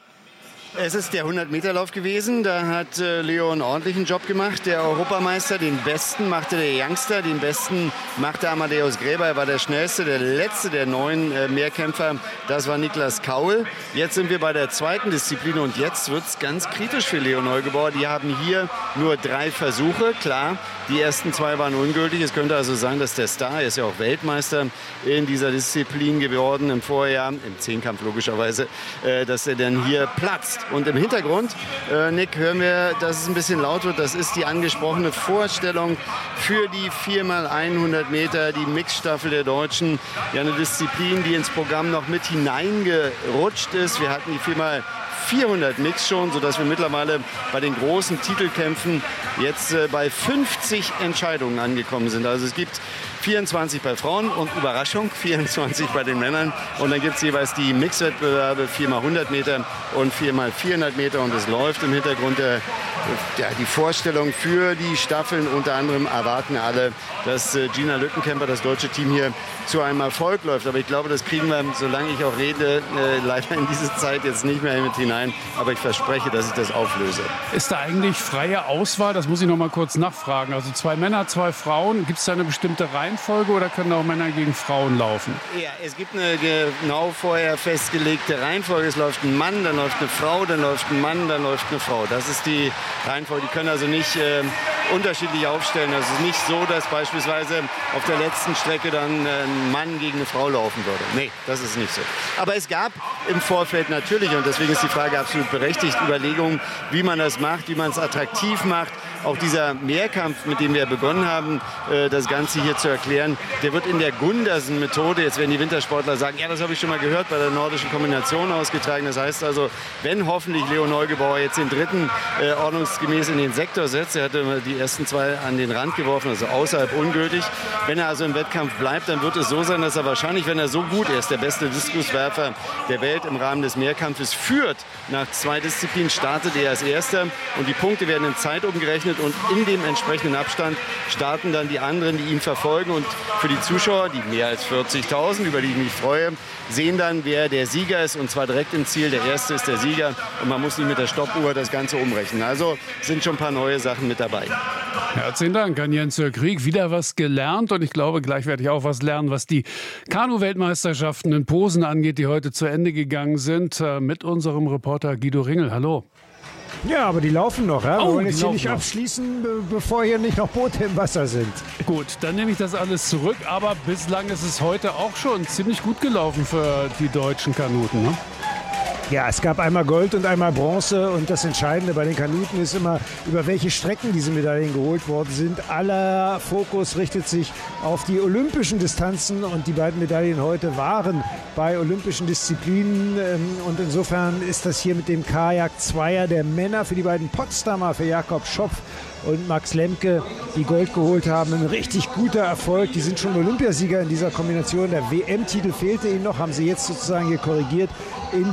Es ist der hundert-Meter-Lauf gewesen. Da hat äh, Leo einen ordentlichen Job gemacht. Der Europameister, den besten machte der Youngster, den besten machte Amadeus Gräber. Er war der schnellste, der letzte der neun äh, Mehrkämpfer. Das war Niklas Kaul. Jetzt sind wir bei der zweiten Disziplin und jetzt wird es ganz kritisch für Leo Neugebauer. Die haben hier nur drei Versuche. Klar, die ersten zwei waren ungültig. Es könnte also sein, dass der Star, er ist ja auch Weltmeister in dieser Disziplin geworden im Vorjahr, im Zehnkampf logischerweise, äh, dass er dann hier platzt. Und im Hintergrund, äh, Nick, hören wir, dass es ein bisschen laut wird. Das ist die angesprochene Vorstellung für die vier mal hundert Meter, die Mixstaffel der Deutschen. Ja, eine Disziplin, die ins Programm noch mit hineingerutscht ist. Wir hatten die vier mal vierhundert Mix schon, sodass wir mittlerweile bei den großen Titelkämpfen jetzt äh, bei fünfzig Entscheidungen angekommen sind. Also es gibt vierundzwanzig bei Frauen und Überraschung, vierundzwanzig bei den Männern. Und dann gibt es jeweils die Mixwettbewerbe, vier mal hundert Meter und vier mal vierhundert Meter. Und es läuft im Hintergrund der, ja, die Vorstellung für die Staffeln. Unter anderem erwarten alle, dass äh, Gina Lückenkämper, das deutsche Team hier, zu einem Erfolg läuft. Aber ich glaube, das kriegen wir, solange ich auch rede, äh, leider in diese Zeit jetzt nicht mehr mit hinein. Aber ich verspreche, dass ich das auflöse. Ist da eigentlich freie Auswahl? Das muss ich noch mal kurz nachfragen. Also zwei Männer, zwei Frauen. Gibt es da eine bestimmte Reihenfolge oder können auch Männer gegen Frauen laufen? Ja, es gibt eine genau vorher festgelegte Reihenfolge. Es läuft ein Mann, dann läuft eine Frau, dann läuft ein Mann, dann läuft eine Frau. Das ist die Reihenfolge. Die können also nicht äh, unterschiedlich aufstellen. Es ist nicht so, dass beispielsweise auf der letzten Strecke dann äh, ein Mann gegen eine Frau laufen würde. Nee, das ist nicht so. Aber es gab im Vorfeld natürlich, und deswegen ist die Frage absolut berechtigt, Überlegungen, wie man das macht, wie man es attraktiv macht. Auch dieser Mehrkampf, mit dem wir begonnen haben, das Ganze hier zu erklären, der wird in der Gundersen-Methode, jetzt werden die Wintersportler sagen, ja, das habe ich schon mal gehört, bei der nordischen Kombination ausgetragen. Das heißt also, wenn hoffentlich Leo Neugebauer jetzt den dritten äh, ordnungsgemäß in den Sektor setzt, er hatte die ersten zwei an den Rand geworfen, also außerhalb ungültig. Wenn er also im Wettkampf bleibt, dann wird es so sein, dass er wahrscheinlich, wenn er so gut ist, der beste Diskuswerfer der Welt im Rahmen des Mehrkampfes führt. Nach zwei Disziplinen startet er als Erster und die Punkte werden in Zeit umgerechnet und in dem entsprechenden Abstand starten dann die anderen, die ihn verfolgen. Und für die Zuschauer, die mehr als vierzigtausend, über die ich mich freue, sehen dann, wer der Sieger ist, und zwar direkt im Ziel. Der Erste ist der Sieger und man muss nicht mit der Stoppuhr das Ganze umrechnen. Also sind schon ein paar neue Sachen mit dabei. Herzlichen Dank an Jens-Jörg Grieg. Wieder was gelernt und ich glaube, gleich werde ich auch was lernen, was die Kanu-Weltmeisterschaften in Posen angeht, die heute zu Ende gegangen sind, mit unserem Reporter Guido Ringel. Hallo. Ja, aber die laufen noch. Ja? Wir Oh, wollen die jetzt hier laufen nicht noch. abschließen, be- bevor hier nicht noch Boote im Wasser sind. Gut, dann nehme ich das alles zurück, aber bislang ist es heute auch schon ziemlich gut gelaufen für die deutschen Kanuten, ne? Ja, es gab einmal Gold und einmal Bronze und das Entscheidende bei den Kanuten ist immer, über welche Strecken diese Medaillen geholt worden sind. Aller Fokus richtet sich auf die olympischen Distanzen und die beiden Medaillen heute waren bei olympischen Disziplinen ähm, und insofern ist das hier mit dem Kajak-Zweier der Männer für die beiden Potsdamer, für Jakob Schopf und Max Lemke, die Gold geholt haben. Ein richtig guter Erfolg. Die sind schon Olympiasieger in dieser Kombination. Der W M-Titel fehlte ihnen noch, haben sie jetzt sozusagen hier korrigiert in Polen.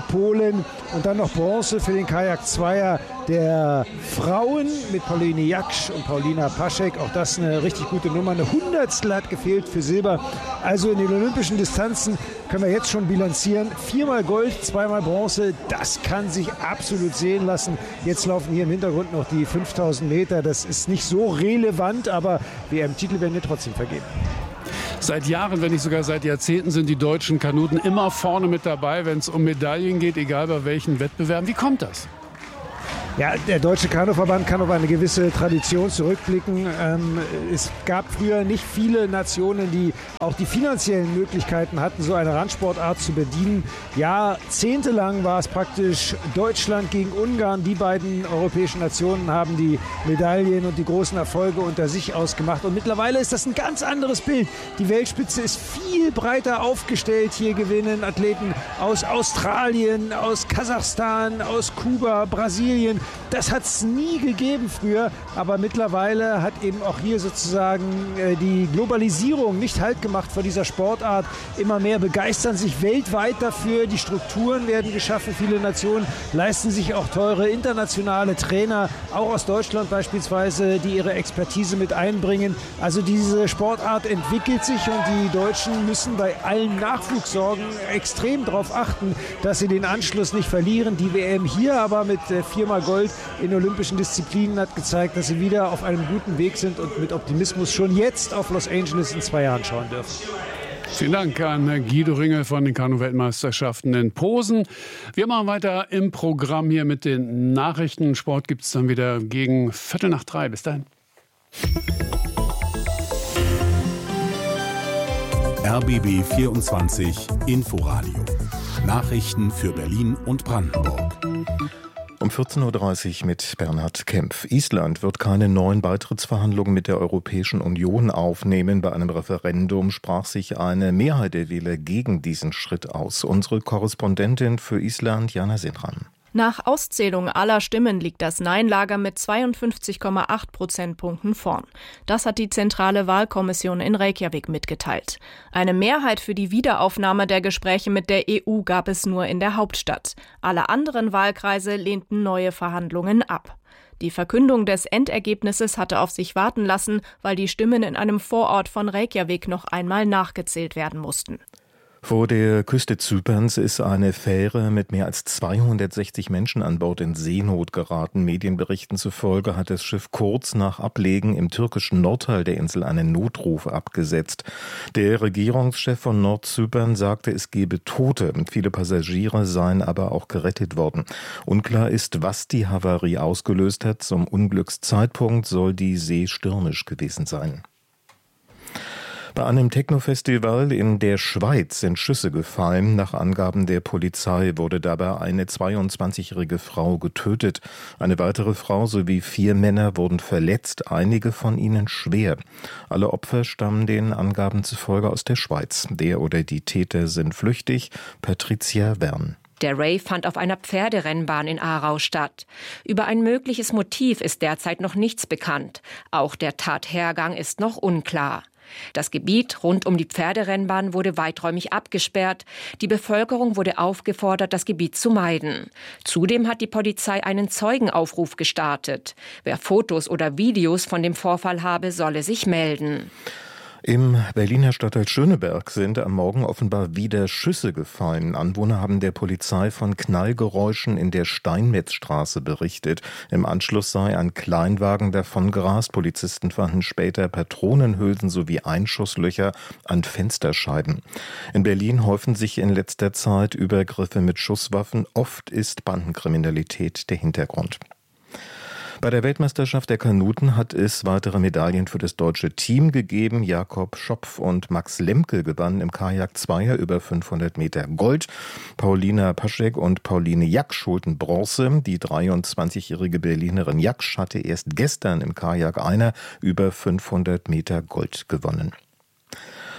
Silberin und dann noch Bronze für den Kajak-Zweier der Frauen mit Pauline Jaksch und Paulina Paschek. Auch das eine richtig gute Nummer. Eine Hundertstel hat gefehlt für Silber. Also in den olympischen Distanzen können wir jetzt schon bilanzieren. Viermal Gold, zweimal Bronze. Das kann sich absolut sehen lassen. Jetzt laufen hier im Hintergrund noch die fünftausend Meter. Das ist nicht so relevant, aber W M-Titel werden wir trotzdem vergeben. Seit Jahren, wenn nicht sogar seit Jahrzehnten, sind die deutschen Kanuten immer vorne mit dabei, wenn es um Medaillen geht, egal bei welchen Wettbewerben. Wie kommt das? Ja, der Deutsche Kanuverband kann auf eine gewisse Tradition zurückblicken. Ähm, es gab früher nicht viele Nationen, die auch die finanziellen Möglichkeiten hatten, so eine Randsportart zu bedienen. Jahrzehntelang war es praktisch Deutschland gegen Ungarn. Die beiden europäischen Nationen haben die Medaillen und die großen Erfolge unter sich ausgemacht. Und mittlerweile ist das ein ganz anderes Bild. Die Weltspitze ist viel breiter aufgestellt. Hier gewinnen Athleten aus Australien, aus Kasachstan, aus Kuba, Brasilien. Das hat es nie gegeben früher, aber mittlerweile hat eben auch hier sozusagen äh, die Globalisierung nicht Halt gemacht vor dieser Sportart. Immer mehr begeistern sich weltweit dafür, die Strukturen werden geschaffen, viele Nationen leisten sich auch teure internationale Trainer, auch aus Deutschland beispielsweise, die ihre Expertise mit einbringen. Also diese Sportart entwickelt sich und die Deutschen müssen bei allen Nachwuchssorgen extrem darauf achten, dass sie den Anschluss nicht verlieren. Die W M hier aber mit äh, viermal Gold in olympischen Disziplinen hat gezeigt, dass sie wieder auf einem guten Weg sind und mit Optimismus schon jetzt auf Los Angeles in zwei Jahren schauen dürfen. Vielen Dank an Guido Ringel von den Kanu-Weltmeisterschaften in Posen. Wir machen weiter im Programm hier mit den Nachrichten. Sport gibt es dann wieder gegen Viertel nach drei. Bis dahin. R B B vierundzwanzig Inforadio. Nachrichten für Berlin und Brandenburg. Um vierzehn Uhr dreißig mit Bernhard Kempf. Island wird keine neuen Beitrittsverhandlungen mit der Europäischen Union aufnehmen. Bei einem Referendum sprach sich eine Mehrheit der Wähler gegen diesen Schritt aus. Unsere Korrespondentin für Island, Jana Sinran. Nach Auszählung aller Stimmen liegt das Nein-Lager mit zweiundfünfzig Komma acht Prozentpunkten vorn. Das hat die zentrale Wahlkommission in Reykjavik mitgeteilt. Eine Mehrheit für die Wiederaufnahme der Gespräche mit der E U gab es nur in der Hauptstadt. Alle anderen Wahlkreise lehnten neue Verhandlungen ab. Die Verkündung des Endergebnisses hatte auf sich warten lassen, weil die Stimmen in einem Vorort von Reykjavik noch einmal nachgezählt werden mussten. Vor der Küste Zyperns ist eine Fähre mit mehr als zweihundertsechzig Menschen an Bord in Seenot geraten. Medienberichten zufolge hat das Schiff kurz nach Ablegen im türkischen Nordteil der Insel einen Notruf abgesetzt. Der Regierungschef von Nordzypern sagte, es gebe Tote. Viele Passagiere seien aber auch gerettet worden. Unklar ist, was die Havarie ausgelöst hat. Zum Unglückszeitpunkt soll die See stürmisch gewesen sein. Bei einem Techno-Festival in der Schweiz sind Schüsse gefallen. Nach Angaben der Polizei wurde dabei eine zweiundzwanzigjährige Frau getötet. Eine weitere Frau sowie vier Männer wurden verletzt, einige von ihnen schwer. Alle Opfer stammen den Angaben zufolge aus der Schweiz. Der oder die Täter sind flüchtig. Patricia Wern. Der Rave fand auf einer Pferderennbahn in Aarau statt. Über ein mögliches Motiv ist derzeit noch nichts bekannt. Auch der Tathergang ist noch unklar. Das Gebiet rund um die Pferderennbahn wurde weiträumig abgesperrt. Die Bevölkerung wurde aufgefordert, das Gebiet zu meiden. Zudem hat die Polizei einen Zeugenaufruf gestartet. Wer Fotos oder Videos von dem Vorfall habe, solle sich melden. Im Berliner Stadtteil Schöneberg sind am Morgen offenbar wieder Schüsse gefallen. Anwohner haben der Polizei von Knallgeräuschen in der Steinmetzstraße berichtet. Im Anschluss sei ein Kleinwagen davongerast. Polizisten fanden später Patronenhülsen sowie Einschusslöcher an Fensterscheiben. In Berlin häufen sich in letzter Zeit Übergriffe mit Schusswaffen. Oft ist Bandenkriminalität der Hintergrund. Bei der Weltmeisterschaft der Kanuten hat es weitere Medaillen für das deutsche Team gegeben. Jakob Schopf und Max Lemke gewannen im Kajak-Zweier über fünfhundert Meter Gold. Paulina Paschek und Pauline Jaksch holten Bronze. Die dreiundzwanzigjährige Berlinerin Jaksch hatte erst gestern im Kajak-Einer über fünfhundert Meter Gold gewonnen.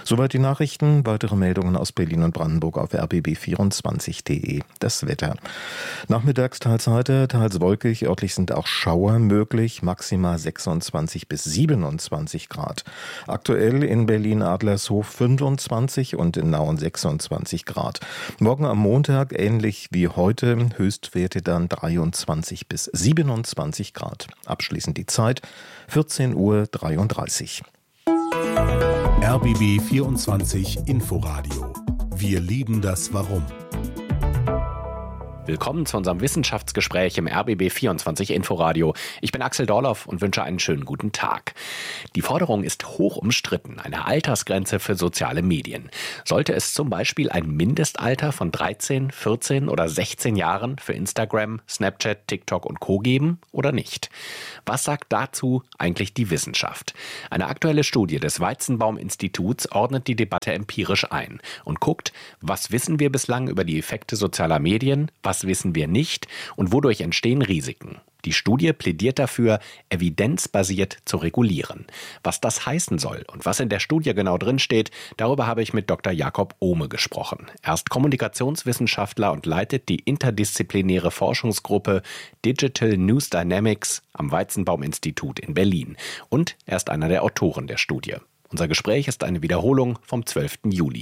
Soweit die Nachrichten. Weitere Meldungen aus Berlin und Brandenburg auf r b b vierundzwanzig punkt d e. Das Wetter. Nachmittags teils heiter, teils wolkig. Örtlich sind auch Schauer möglich. Maximal sechsundzwanzig bis siebenundzwanzig Grad. Aktuell in Berlin-Adlershof fünfundzwanzig und in Nauen sechsundzwanzig Grad. Morgen am Montag ähnlich wie heute. Höchstwerte dann dreiundzwanzig bis siebenundzwanzig Grad. Abschließend die Zeit vierzehn Uhr dreiunddreißig. R B B vierundzwanzig Inforadio. Wir lieben das Warum. Willkommen zu unserem Wissenschaftsgespräch im R B B vierundzwanzig Inforadio. Ich bin Axel Dorloff und wünsche einen schönen guten Tag. Die Forderung ist hoch umstritten, eine Altersgrenze für soziale Medien. Sollte es zum Beispiel ein Mindestalter von dreizehn, vierzehn oder sechzehn Jahren für Instagram, Snapchat, TikTok und Co. geben oder nicht? Was sagt dazu eigentlich die Wissenschaft? Eine aktuelle Studie des Weizenbaum-Instituts ordnet die Debatte empirisch ein und guckt, was wissen wir bislang über die Effekte sozialer Medien, was wissen wir nicht und wodurch entstehen Risiken. Die Studie plädiert dafür, evidenzbasiert zu regulieren. Was das heißen soll und was in der Studie genau drinsteht, darüber habe ich mit Doktor Jakob Ohme gesprochen. Er ist Kommunikationswissenschaftler und leitet die interdisziplinäre Forschungsgruppe Digital News Dynamics am Weizenbaum-Institut in Berlin. Und er ist einer der Autoren der Studie. Unser Gespräch ist eine Wiederholung vom zwölften Juli.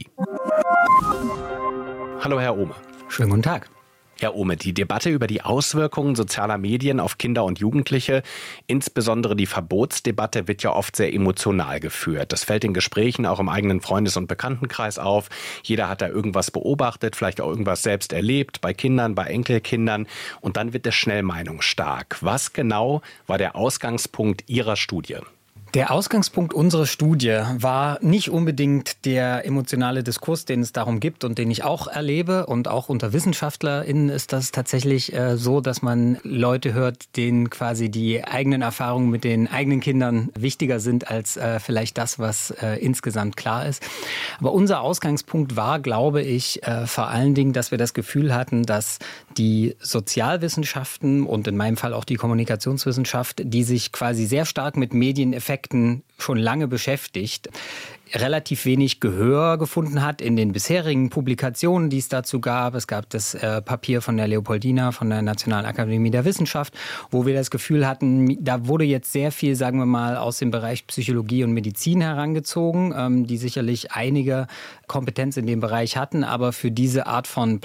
Hallo Herr Ohme. Schönen guten Tag. Herr Ohme, die Debatte über die Auswirkungen sozialer Medien auf Kinder und Jugendliche, insbesondere die Verbotsdebatte, wird ja oft sehr emotional geführt. Das fällt in Gesprächen auch im eigenen Freundes- und Bekanntenkreis auf. Jeder hat da irgendwas beobachtet, vielleicht auch irgendwas selbst erlebt, bei Kindern, bei Enkelkindern. Und dann wird es schnell meinungsstark. Was genau war der Ausgangspunkt Ihrer Studie? Der Ausgangspunkt unserer Studie war nicht unbedingt der emotionale Diskurs, den es darum gibt und den ich auch erlebe. Und auch unter WissenschaftlerInnen ist das tatsächlich äh, so, dass man Leute hört, denen quasi die eigenen Erfahrungen mit den eigenen Kindern wichtiger sind als äh, vielleicht das, was äh, insgesamt klar ist. Aber unser Ausgangspunkt war, glaube ich, äh, vor allen Dingen, dass wir das Gefühl hatten, dass die Sozialwissenschaften und in meinem Fall auch die Kommunikationswissenschaft, die sich quasi sehr stark mit Medieneffekten schon lange beschäftigt, relativ wenig Gehör gefunden hat in den bisherigen Publikationen, die es dazu gab. Es gab das äh, Papier von der Leopoldina, von der Nationalen Akademie der Wissenschaft, wo wir das Gefühl hatten, da wurde jetzt sehr viel, sagen wir mal, aus dem Bereich Psychologie und Medizin herangezogen, ähm, die sicherlich einige Kompetenz in dem Bereich hatten, aber für diese Art von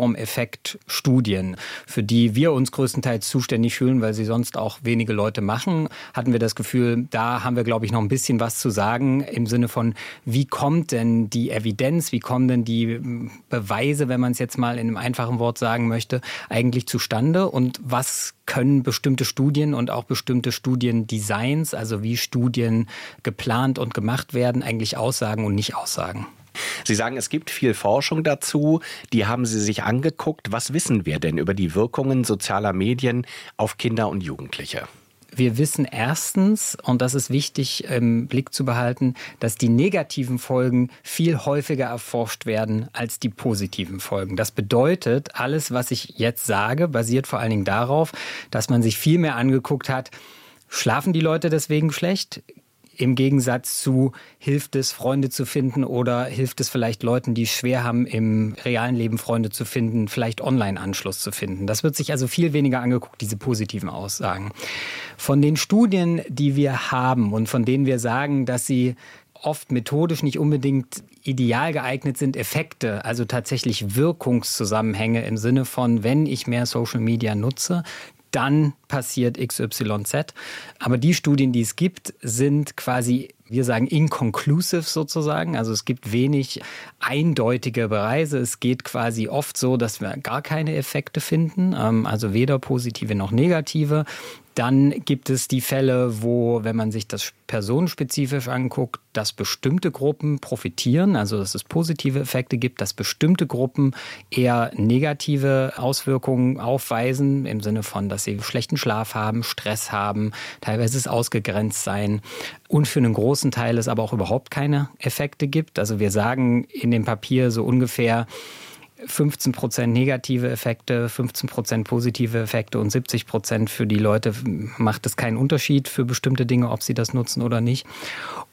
Plattformeffekt-Studien, für die wir uns größtenteils zuständig fühlen, weil sie sonst auch wenige Leute machen, hatten wir das Gefühl, da haben wir, glaube ich, noch ein bisschen was zu sagen im Sinne von, wie kommt denn die Evidenz, wie kommen denn die Beweise, wenn man es jetzt mal in einem einfachen Wort sagen möchte, eigentlich zustande und was können bestimmte Studien und auch bestimmte Studiendesigns, also wie Studien geplant und gemacht werden, eigentlich aussagen und nicht aussagen? Sie sagen, es gibt viel Forschung dazu, die haben Sie sich angeguckt. Was wissen wir denn über die Wirkungen sozialer Medien auf Kinder und Jugendliche? Wir wissen erstens, und das ist wichtig im Blick zu behalten, dass die negativen Folgen viel häufiger erforscht werden als die positiven Folgen. Das bedeutet, alles, was ich jetzt sage, basiert vor allen Dingen darauf, dass man sich viel mehr angeguckt hat, schlafen die Leute deswegen schlecht? Im Gegensatz zu, hilft es, Freunde zu finden oder hilft es vielleicht Leuten, die es schwer haben, im realen Leben Freunde zu finden, vielleicht Online-Anschluss zu finden. Das wird sich also viel weniger angeguckt, diese positiven Aussagen. Von den Studien, die wir haben und von denen wir sagen, dass sie oft methodisch nicht unbedingt ideal geeignet sind, Effekte, also tatsächlich Wirkungszusammenhänge im Sinne von, wenn ich mehr Social Media nutze, dann passiert X Y Z. Aber die Studien, die es gibt, sind quasi, wir sagen, inconclusive sozusagen. Also es gibt wenig eindeutige Beweise. Es geht quasi oft so, dass wir gar keine Effekte finden, also weder positive noch negative. Dann gibt es die Fälle, wo, wenn man sich das personenspezifisch anguckt, dass bestimmte Gruppen profitieren, also dass es positive Effekte gibt, dass bestimmte Gruppen eher negative Auswirkungen aufweisen, im Sinne von, dass sie schlechten Schlaf haben, Stress haben, teilweise es ausgegrenzt sein und für einen großen Teil es aber auch überhaupt keine Effekte gibt. Also wir sagen in dem Papier so ungefähr fünfzehn Prozent negative Effekte, fünfzehn Prozent positive Effekte und siebzig Prozent für die Leute macht es keinen Unterschied für bestimmte Dinge, ob sie das nutzen oder nicht.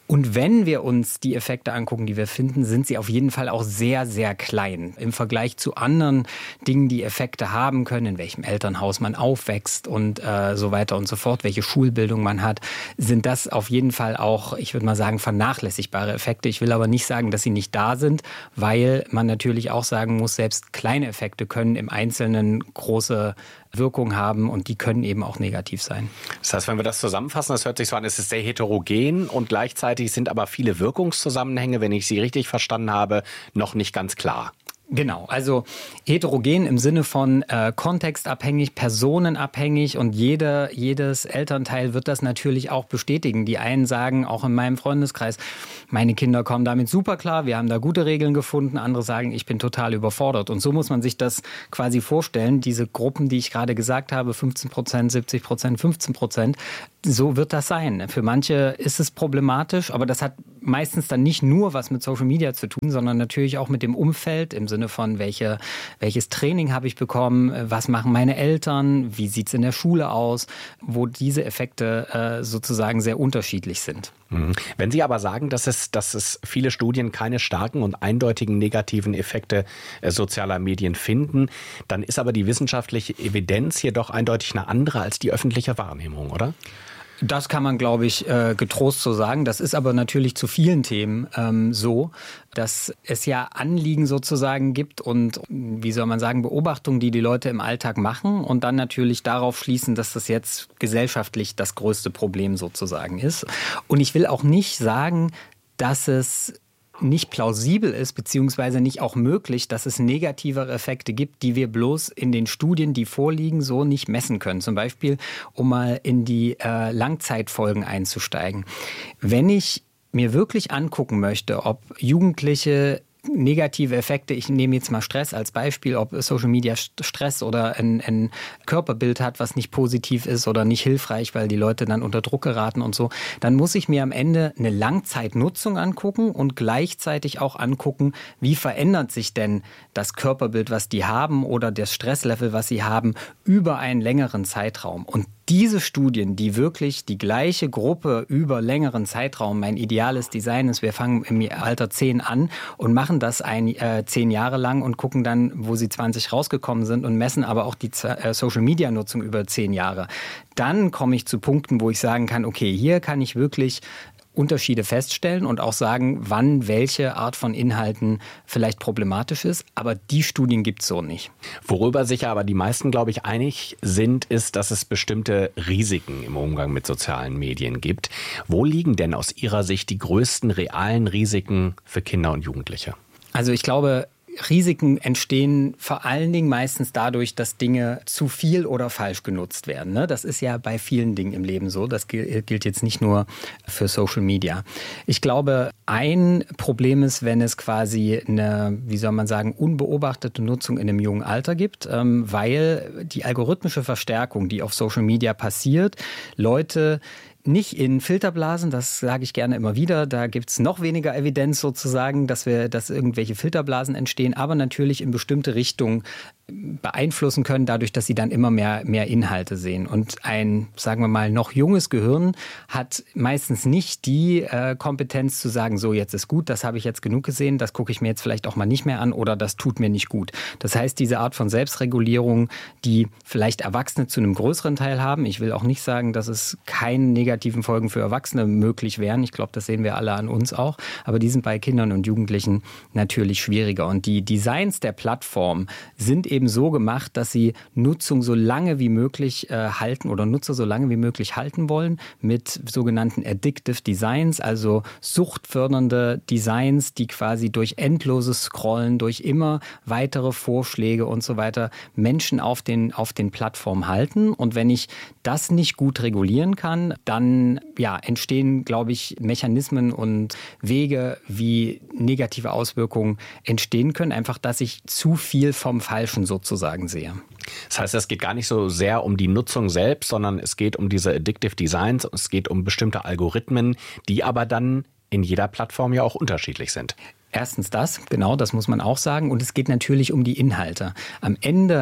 Und wenn wir uns die Effekte angucken, die wir finden, sind sie auf jeden Fall auch sehr, sehr klein. Im Vergleich zu anderen Dingen, die Effekte haben können, in welchem Elternhaus man aufwächst und äh, so weiter und so fort, welche Schulbildung man hat, sind das auf jeden Fall auch, ich würde mal sagen, vernachlässigbare Effekte. Ich will aber nicht sagen, dass sie nicht da sind, weil man natürlich auch sagen muss, selbst kleine Effekte können im Einzelnen große Wirkung haben und die können eben auch negativ sein. Das heißt, wenn wir das zusammenfassen, das hört sich so an, es ist sehr heterogen und gleichzeitig sind aber viele Wirkungszusammenhänge, wenn ich Sie richtig verstanden habe, noch nicht ganz klar. Genau, also heterogen im Sinne von äh, kontextabhängig, personenabhängig und jede, jedes Elternteil wird das natürlich auch bestätigen. Die einen sagen, auch in meinem Freundeskreis, meine Kinder kommen damit super klar, wir haben da gute Regeln gefunden. Andere sagen, ich bin total überfordert. Und so muss man sich das quasi vorstellen, diese Gruppen, die ich gerade gesagt habe, fünfzehn Prozent, siebzig Prozent, fünfzehn Prozent, so wird das sein. Für manche ist es problematisch, aber das hat meistens dann nicht nur was mit Social Media zu tun, sondern natürlich auch mit dem Umfeld im Sinne von, welche, welches Training habe ich bekommen, was machen meine Eltern, wie sieht es in der Schule aus, wo diese Effekte äh, sozusagen sehr unterschiedlich sind. Wenn Sie aber sagen, dass es, dass es viele Studien keine starken und eindeutigen negativen Effekte äh, sozialer Medien finden, dann ist aber die wissenschaftliche Evidenz hier doch eindeutig eine andere als die öffentliche Wahrnehmung, oder? Das kann man, glaube ich, getrost so sagen. Das ist aber natürlich zu vielen Themen ähm, so, dass es ja Anliegen sozusagen gibt und, wie soll man sagen, Beobachtungen, die die Leute im Alltag machen und dann natürlich darauf schließen, dass das jetzt gesellschaftlich das größte Problem sozusagen ist. Und ich will auch nicht sagen, dass es nicht plausibel ist, beziehungsweise nicht auch möglich, dass es negativere Effekte gibt, die wir bloß in den Studien, die vorliegen, so nicht messen können. Zum Beispiel, um mal in die äh, Langzeitfolgen einzusteigen. Wenn ich mir wirklich angucken möchte, ob Jugendliche negative Effekte, ich nehme jetzt mal Stress als Beispiel, ob Social Media Stress oder ein, ein Körperbild hat, was nicht positiv ist oder nicht hilfreich, weil die Leute dann unter Druck geraten und so, dann muss ich mir am Ende eine Langzeitnutzung angucken und gleichzeitig auch angucken, wie verändert sich denn das Körperbild, was die haben oder das Stresslevel, was sie haben, über einen längeren Zeitraum. Und diese Studien, die wirklich die gleiche Gruppe über längeren Zeitraum, mein ideales Design ist, wir fangen im Alter zehn an und machen das ein, äh, zehn Jahre lang und gucken dann, wo sie zwanzig rausgekommen sind und messen aber auch die äh, Social-Media-Nutzung über zehn Jahre. Dann komme ich zu Punkten, wo ich sagen kann, okay, hier kann ich wirklich Unterschiede feststellen und auch sagen, wann welche Art von Inhalten vielleicht problematisch ist. Aber die Studien gibt es so nicht. Worüber sich aber die meisten, glaube ich, einig sind, ist, dass es bestimmte Risiken im Umgang mit sozialen Medien gibt. Wo liegen denn aus Ihrer Sicht die größten realen Risiken für Kinder und Jugendliche? Also ich glaube, Risiken entstehen vor allen Dingen meistens dadurch, dass Dinge zu viel oder falsch genutzt werden. Ne? Das ist ja bei vielen Dingen im Leben so. Das gilt jetzt nicht nur für Social Media. Ich glaube, ein Problem ist, wenn es quasi eine, wie soll man sagen, unbeobachtete Nutzung in einem jungen Alter gibt, ähm, weil die algorithmische Verstärkung, die auf Social Media passiert, Leute nicht in Filterblasen, das sage ich gerne immer wieder, da gibt es noch weniger Evidenz sozusagen, dass wir, dass irgendwelche Filterblasen entstehen, aber natürlich in bestimmte Richtungen beeinflussen können, dadurch, dass sie dann immer mehr, mehr Inhalte sehen. Und ein, sagen wir mal, noch junges Gehirn hat meistens nicht die äh, Kompetenz zu sagen, so jetzt ist gut, das habe ich jetzt genug gesehen, das gucke ich mir jetzt vielleicht auch mal nicht mehr an oder das tut mir nicht gut. Das heißt, diese Art von Selbstregulierung, die vielleicht Erwachsene zu einem größeren Teil haben, ich will auch nicht sagen, dass es keine negativen Folgen für Erwachsene möglich wären, ich glaube, das sehen wir alle an uns auch, aber die sind bei Kindern und Jugendlichen natürlich schwieriger. Und die Designs der Plattform sind eben so gemacht, dass sie Nutzung so lange wie möglich äh, halten oder Nutzer so lange wie möglich halten wollen mit sogenannten Addictive Designs, also suchtfördernde Designs, die quasi durch endloses Scrollen, durch immer weitere Vorschläge und so weiter Menschen auf den, auf den Plattformen halten. Und wenn ich das nicht gut regulieren kann, dann ja, entstehen, glaube ich, Mechanismen und Wege, wie negative Auswirkungen entstehen können. Einfach, dass ich zu viel vom Falschen sozusagen sehe. Das heißt, es geht gar nicht so sehr um die Nutzung selbst, sondern es geht um diese Addictive Designs, es geht um bestimmte Algorithmen, die aber dann in jeder Plattform ja auch unterschiedlich sind. Erstens das, genau, das muss man auch sagen. Und es geht natürlich um die Inhalte. Am Ende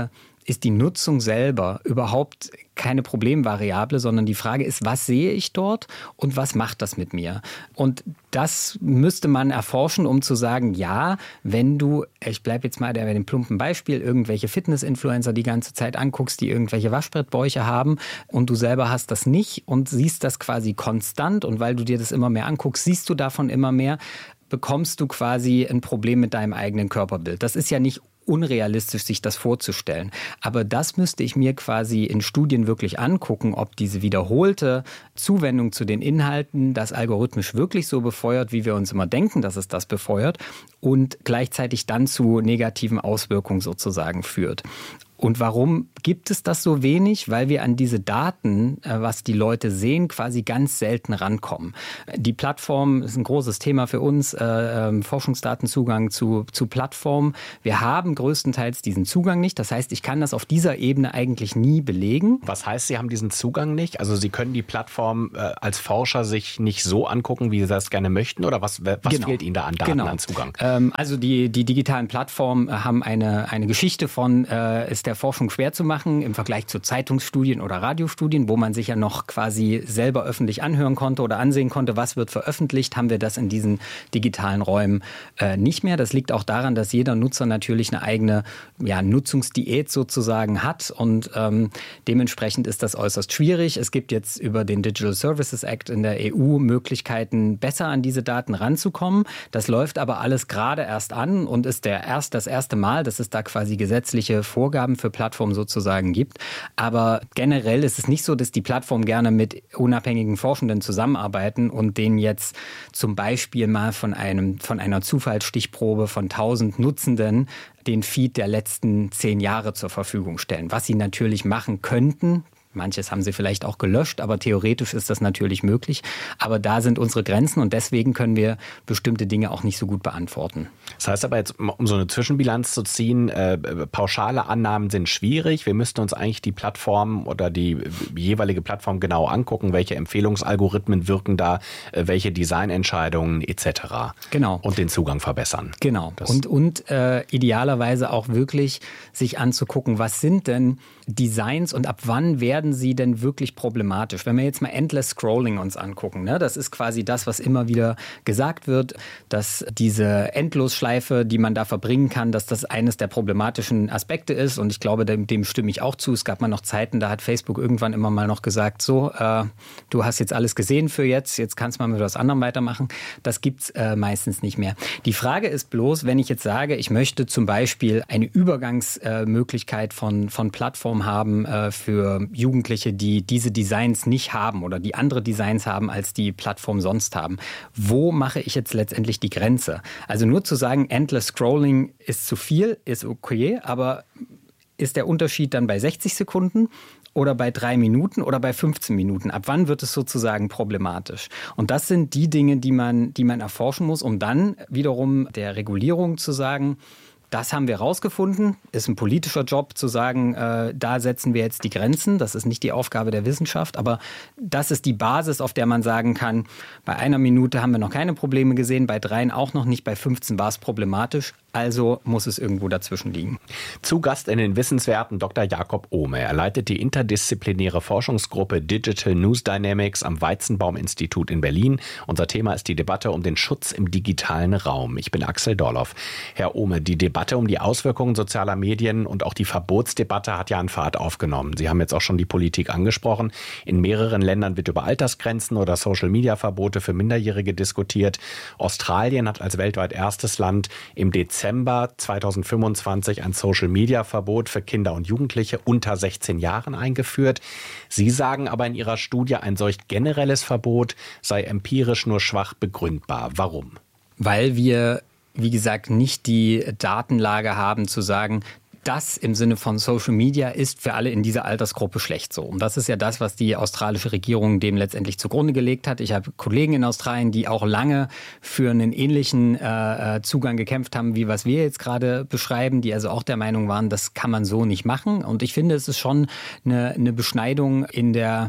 ist die Nutzung selber überhaupt keine Problemvariable, sondern die Frage ist, was sehe ich dort und was macht das mit mir? Und das müsste man erforschen, um zu sagen, ja, wenn du, ich bleibe jetzt mal bei dem plumpen Beispiel, irgendwelche Fitness-Influencer die ganze Zeit anguckst, die irgendwelche Waschbrettbäuche haben und du selber hast das nicht und siehst das quasi konstant und weil du dir das immer mehr anguckst, siehst du davon immer mehr, bekommst du quasi ein Problem mit deinem eigenen Körperbild. Das ist ja nicht unrealistisch, sich das vorzustellen. Aber das müsste ich mir quasi in Studien wirklich angucken, ob diese wiederholte Zuwendung zu den Inhalten das algorithmisch wirklich so befeuert, wie wir uns immer denken, dass es das befeuert und gleichzeitig dann zu negativen Auswirkungen sozusagen führt. Und warum gibt es das so wenig? Weil wir an diese Daten, was die Leute sehen, quasi ganz selten rankommen. Die Plattform ist ein großes Thema für uns, äh, Forschungsdatenzugang zu, zu Plattformen. Wir haben größtenteils diesen Zugang nicht. Das heißt, ich kann das auf dieser Ebene eigentlich nie belegen. Was heißt, Sie haben diesen Zugang nicht? Also Sie können die Plattform äh, als Forscher sich nicht so angucken, wie Sie das gerne möchten? Oder was, was genau. fehlt Ihnen da an Daten, genau. an Zugang? Ähm, also die, die digitalen Plattformen haben eine, eine Geschichte von, äh, ist der Forschung schwer zu machen im Vergleich zu Zeitungsstudien oder Radiostudien, wo man sich ja noch quasi selber öffentlich anhören konnte oder ansehen konnte, was wird veröffentlicht, haben wir das in diesen digitalen Räumen äh, nicht mehr. Das liegt auch daran, dass jeder Nutzer natürlich eine eigene ja, Nutzungsdiät sozusagen hat und ähm, dementsprechend ist das äußerst schwierig. Es gibt jetzt über den Digital Services Act in der E U Möglichkeiten, besser an diese Daten ranzukommen. Das läuft aber alles gerade erst an und ist der erst, das erste Mal, dass es da quasi gesetzliche Vorgaben für Plattformen sozusagen gibt. Aber generell ist es nicht so, dass die Plattformen gerne mit unabhängigen Forschenden zusammenarbeiten und denen jetzt zum Beispiel mal von einem, von einer Zufallsstichprobe von tausend Nutzenden den Feed der letzten zehn Jahre zur Verfügung stellen. Was sie natürlich machen könnten, manches haben sie vielleicht auch gelöscht, aber theoretisch ist das natürlich möglich. Aber da sind unsere Grenzen und deswegen können wir bestimmte Dinge auch nicht so gut beantworten. Das heißt aber jetzt, um so eine Zwischenbilanz zu ziehen, äh, pauschale Annahmen sind schwierig. Wir müssten uns eigentlich die Plattform oder die jeweilige Plattform genau angucken, welche Empfehlungsalgorithmen wirken da, äh, welche Designentscheidungen et cetera. Genau. Und den Zugang verbessern. Genau. Das und und äh, idealerweise auch wirklich sich anzugucken, was sind denn Designs und ab wann werden sie denn wirklich problematisch? Wenn wir jetzt mal Endless Scrolling uns angucken, ne, das ist quasi das, was immer wieder gesagt wird, dass diese Endlosschleife, die man da verbringen kann, dass das eines der problematischen Aspekte ist und ich glaube, dem, dem stimme ich auch zu. Es gab mal noch Zeiten, da hat Facebook irgendwann immer mal noch gesagt, so, äh, du hast jetzt alles gesehen für jetzt, jetzt kannst du mal mit was anderem weitermachen. Das gibt's äh, meistens nicht mehr. Die Frage ist bloß, wenn ich jetzt sage, ich möchte zum Beispiel eine Übergangsmöglichkeit von, von Plattformen haben äh, für Jugendliche, die diese Designs nicht haben oder die andere Designs haben, als die Plattformen sonst haben. Wo mache ich jetzt letztendlich die Grenze? Also nur zu sagen, Endless Scrolling ist zu viel, ist okay, aber ist der Unterschied dann bei sechzig Sekunden oder bei drei Minuten oder bei fünfzehn Minuten? Ab wann wird es sozusagen problematisch? Und das sind die Dinge, die man, die man erforschen muss, um dann wiederum der Regulierung zu sagen, das haben wir rausgefunden, ist ein politischer Job zu sagen, äh, da setzen wir jetzt die Grenzen. Das ist nicht die Aufgabe der Wissenschaft, aber das ist die Basis, auf der man sagen kann, bei einer Minute haben wir noch keine Probleme gesehen, bei dreien auch noch nicht, bei fünfzehn war es problematisch. Also muss es irgendwo dazwischen liegen. Zu Gast in den Wissenswerten Doktor Jakob Ohme. Er leitet die interdisziplinäre Forschungsgruppe Digital News Dynamics am Weizenbaum-Institut in Berlin. Unser Thema ist die Debatte um den Schutz im digitalen Raum. Ich bin Axel Dorloff. Herr Ohme, die Debatte um die Auswirkungen sozialer Medien und auch die Verbotsdebatte hat ja an Fahrt aufgenommen. Sie haben jetzt auch schon die Politik angesprochen. In mehreren Ländern wird über Altersgrenzen oder Social-Media-Verbote für Minderjährige diskutiert. Australien hat als weltweit erstes Land im Dezember zweitausendfünfundzwanzig ein Social-Media-Verbot für Kinder und Jugendliche unter sechzehn Jahren eingeführt. Sie sagen aber in Ihrer Studie, ein solch generelles Verbot sei empirisch nur schwach begründbar. Warum? Weil wir, wie gesagt, nicht die Datenlage haben zu sagen, das im Sinne von Social Media ist für alle in dieser Altersgruppe schlecht so. Und das ist ja das, was die australische Regierung dem letztendlich zugrunde gelegt hat. Ich habe Kollegen in Australien, die auch lange für einen ähnlichen äh, Zugang gekämpft haben, wie was wir jetzt gerade beschreiben, die also auch der Meinung waren, das kann man so nicht machen. Und ich finde, es ist schon eine, eine Beschneidung in der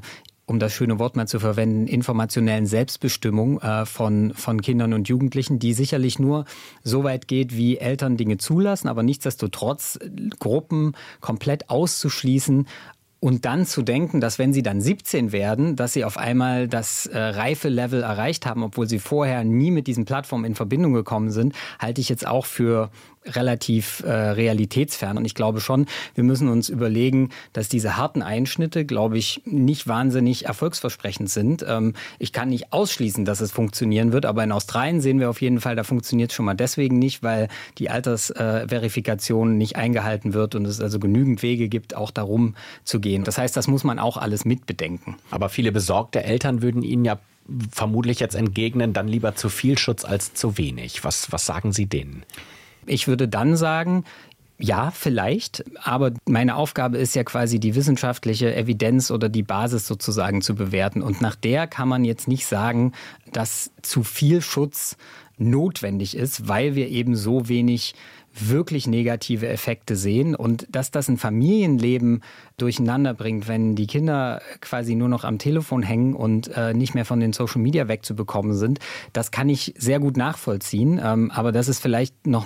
um das schöne Wort mal zu verwenden, informationellen Selbstbestimmung äh, von, von Kindern und Jugendlichen, die sicherlich nur so weit geht, wie Eltern Dinge zulassen, aber nichtsdestotrotz Gruppen komplett auszuschließen, und dann zu denken, dass wenn sie dann siebzehn werden, dass sie auf einmal das äh, Reife-Level erreicht haben, obwohl sie vorher nie mit diesen Plattformen in Verbindung gekommen sind, halte ich jetzt auch für relativ äh, realitätsfern. Und ich glaube schon, wir müssen uns überlegen, dass diese harten Einschnitte, glaube ich, nicht wahnsinnig erfolgsversprechend sind. Ähm, ich kann nicht ausschließen, dass es funktionieren wird, aber in Australien sehen wir auf jeden Fall, da funktioniert es schon mal deswegen nicht, weil die Altersverifikation äh, nicht eingehalten wird und es also genügend Wege gibt, auch darum zu gehen. Das heißt, das muss man auch alles mitbedenken. Aber viele besorgte Eltern würden Ihnen ja vermutlich jetzt entgegnen, dann lieber zu viel Schutz als zu wenig. Was, was sagen Sie denen? Ich würde dann sagen, ja, vielleicht, aber meine Aufgabe ist ja quasi die wissenschaftliche Evidenz oder die Basis sozusagen zu bewerten. Und nach der kann man jetzt nicht sagen, dass zu viel Schutz notwendig ist, weil wir eben so wenig wirklich negative Effekte sehen und dass das ein Familienleben durcheinander bringt, wenn die Kinder quasi nur noch am Telefon hängen und äh, nicht mehr von den Social Media wegzubekommen sind, das kann ich sehr gut nachvollziehen, ähm, aber das ist vielleicht noch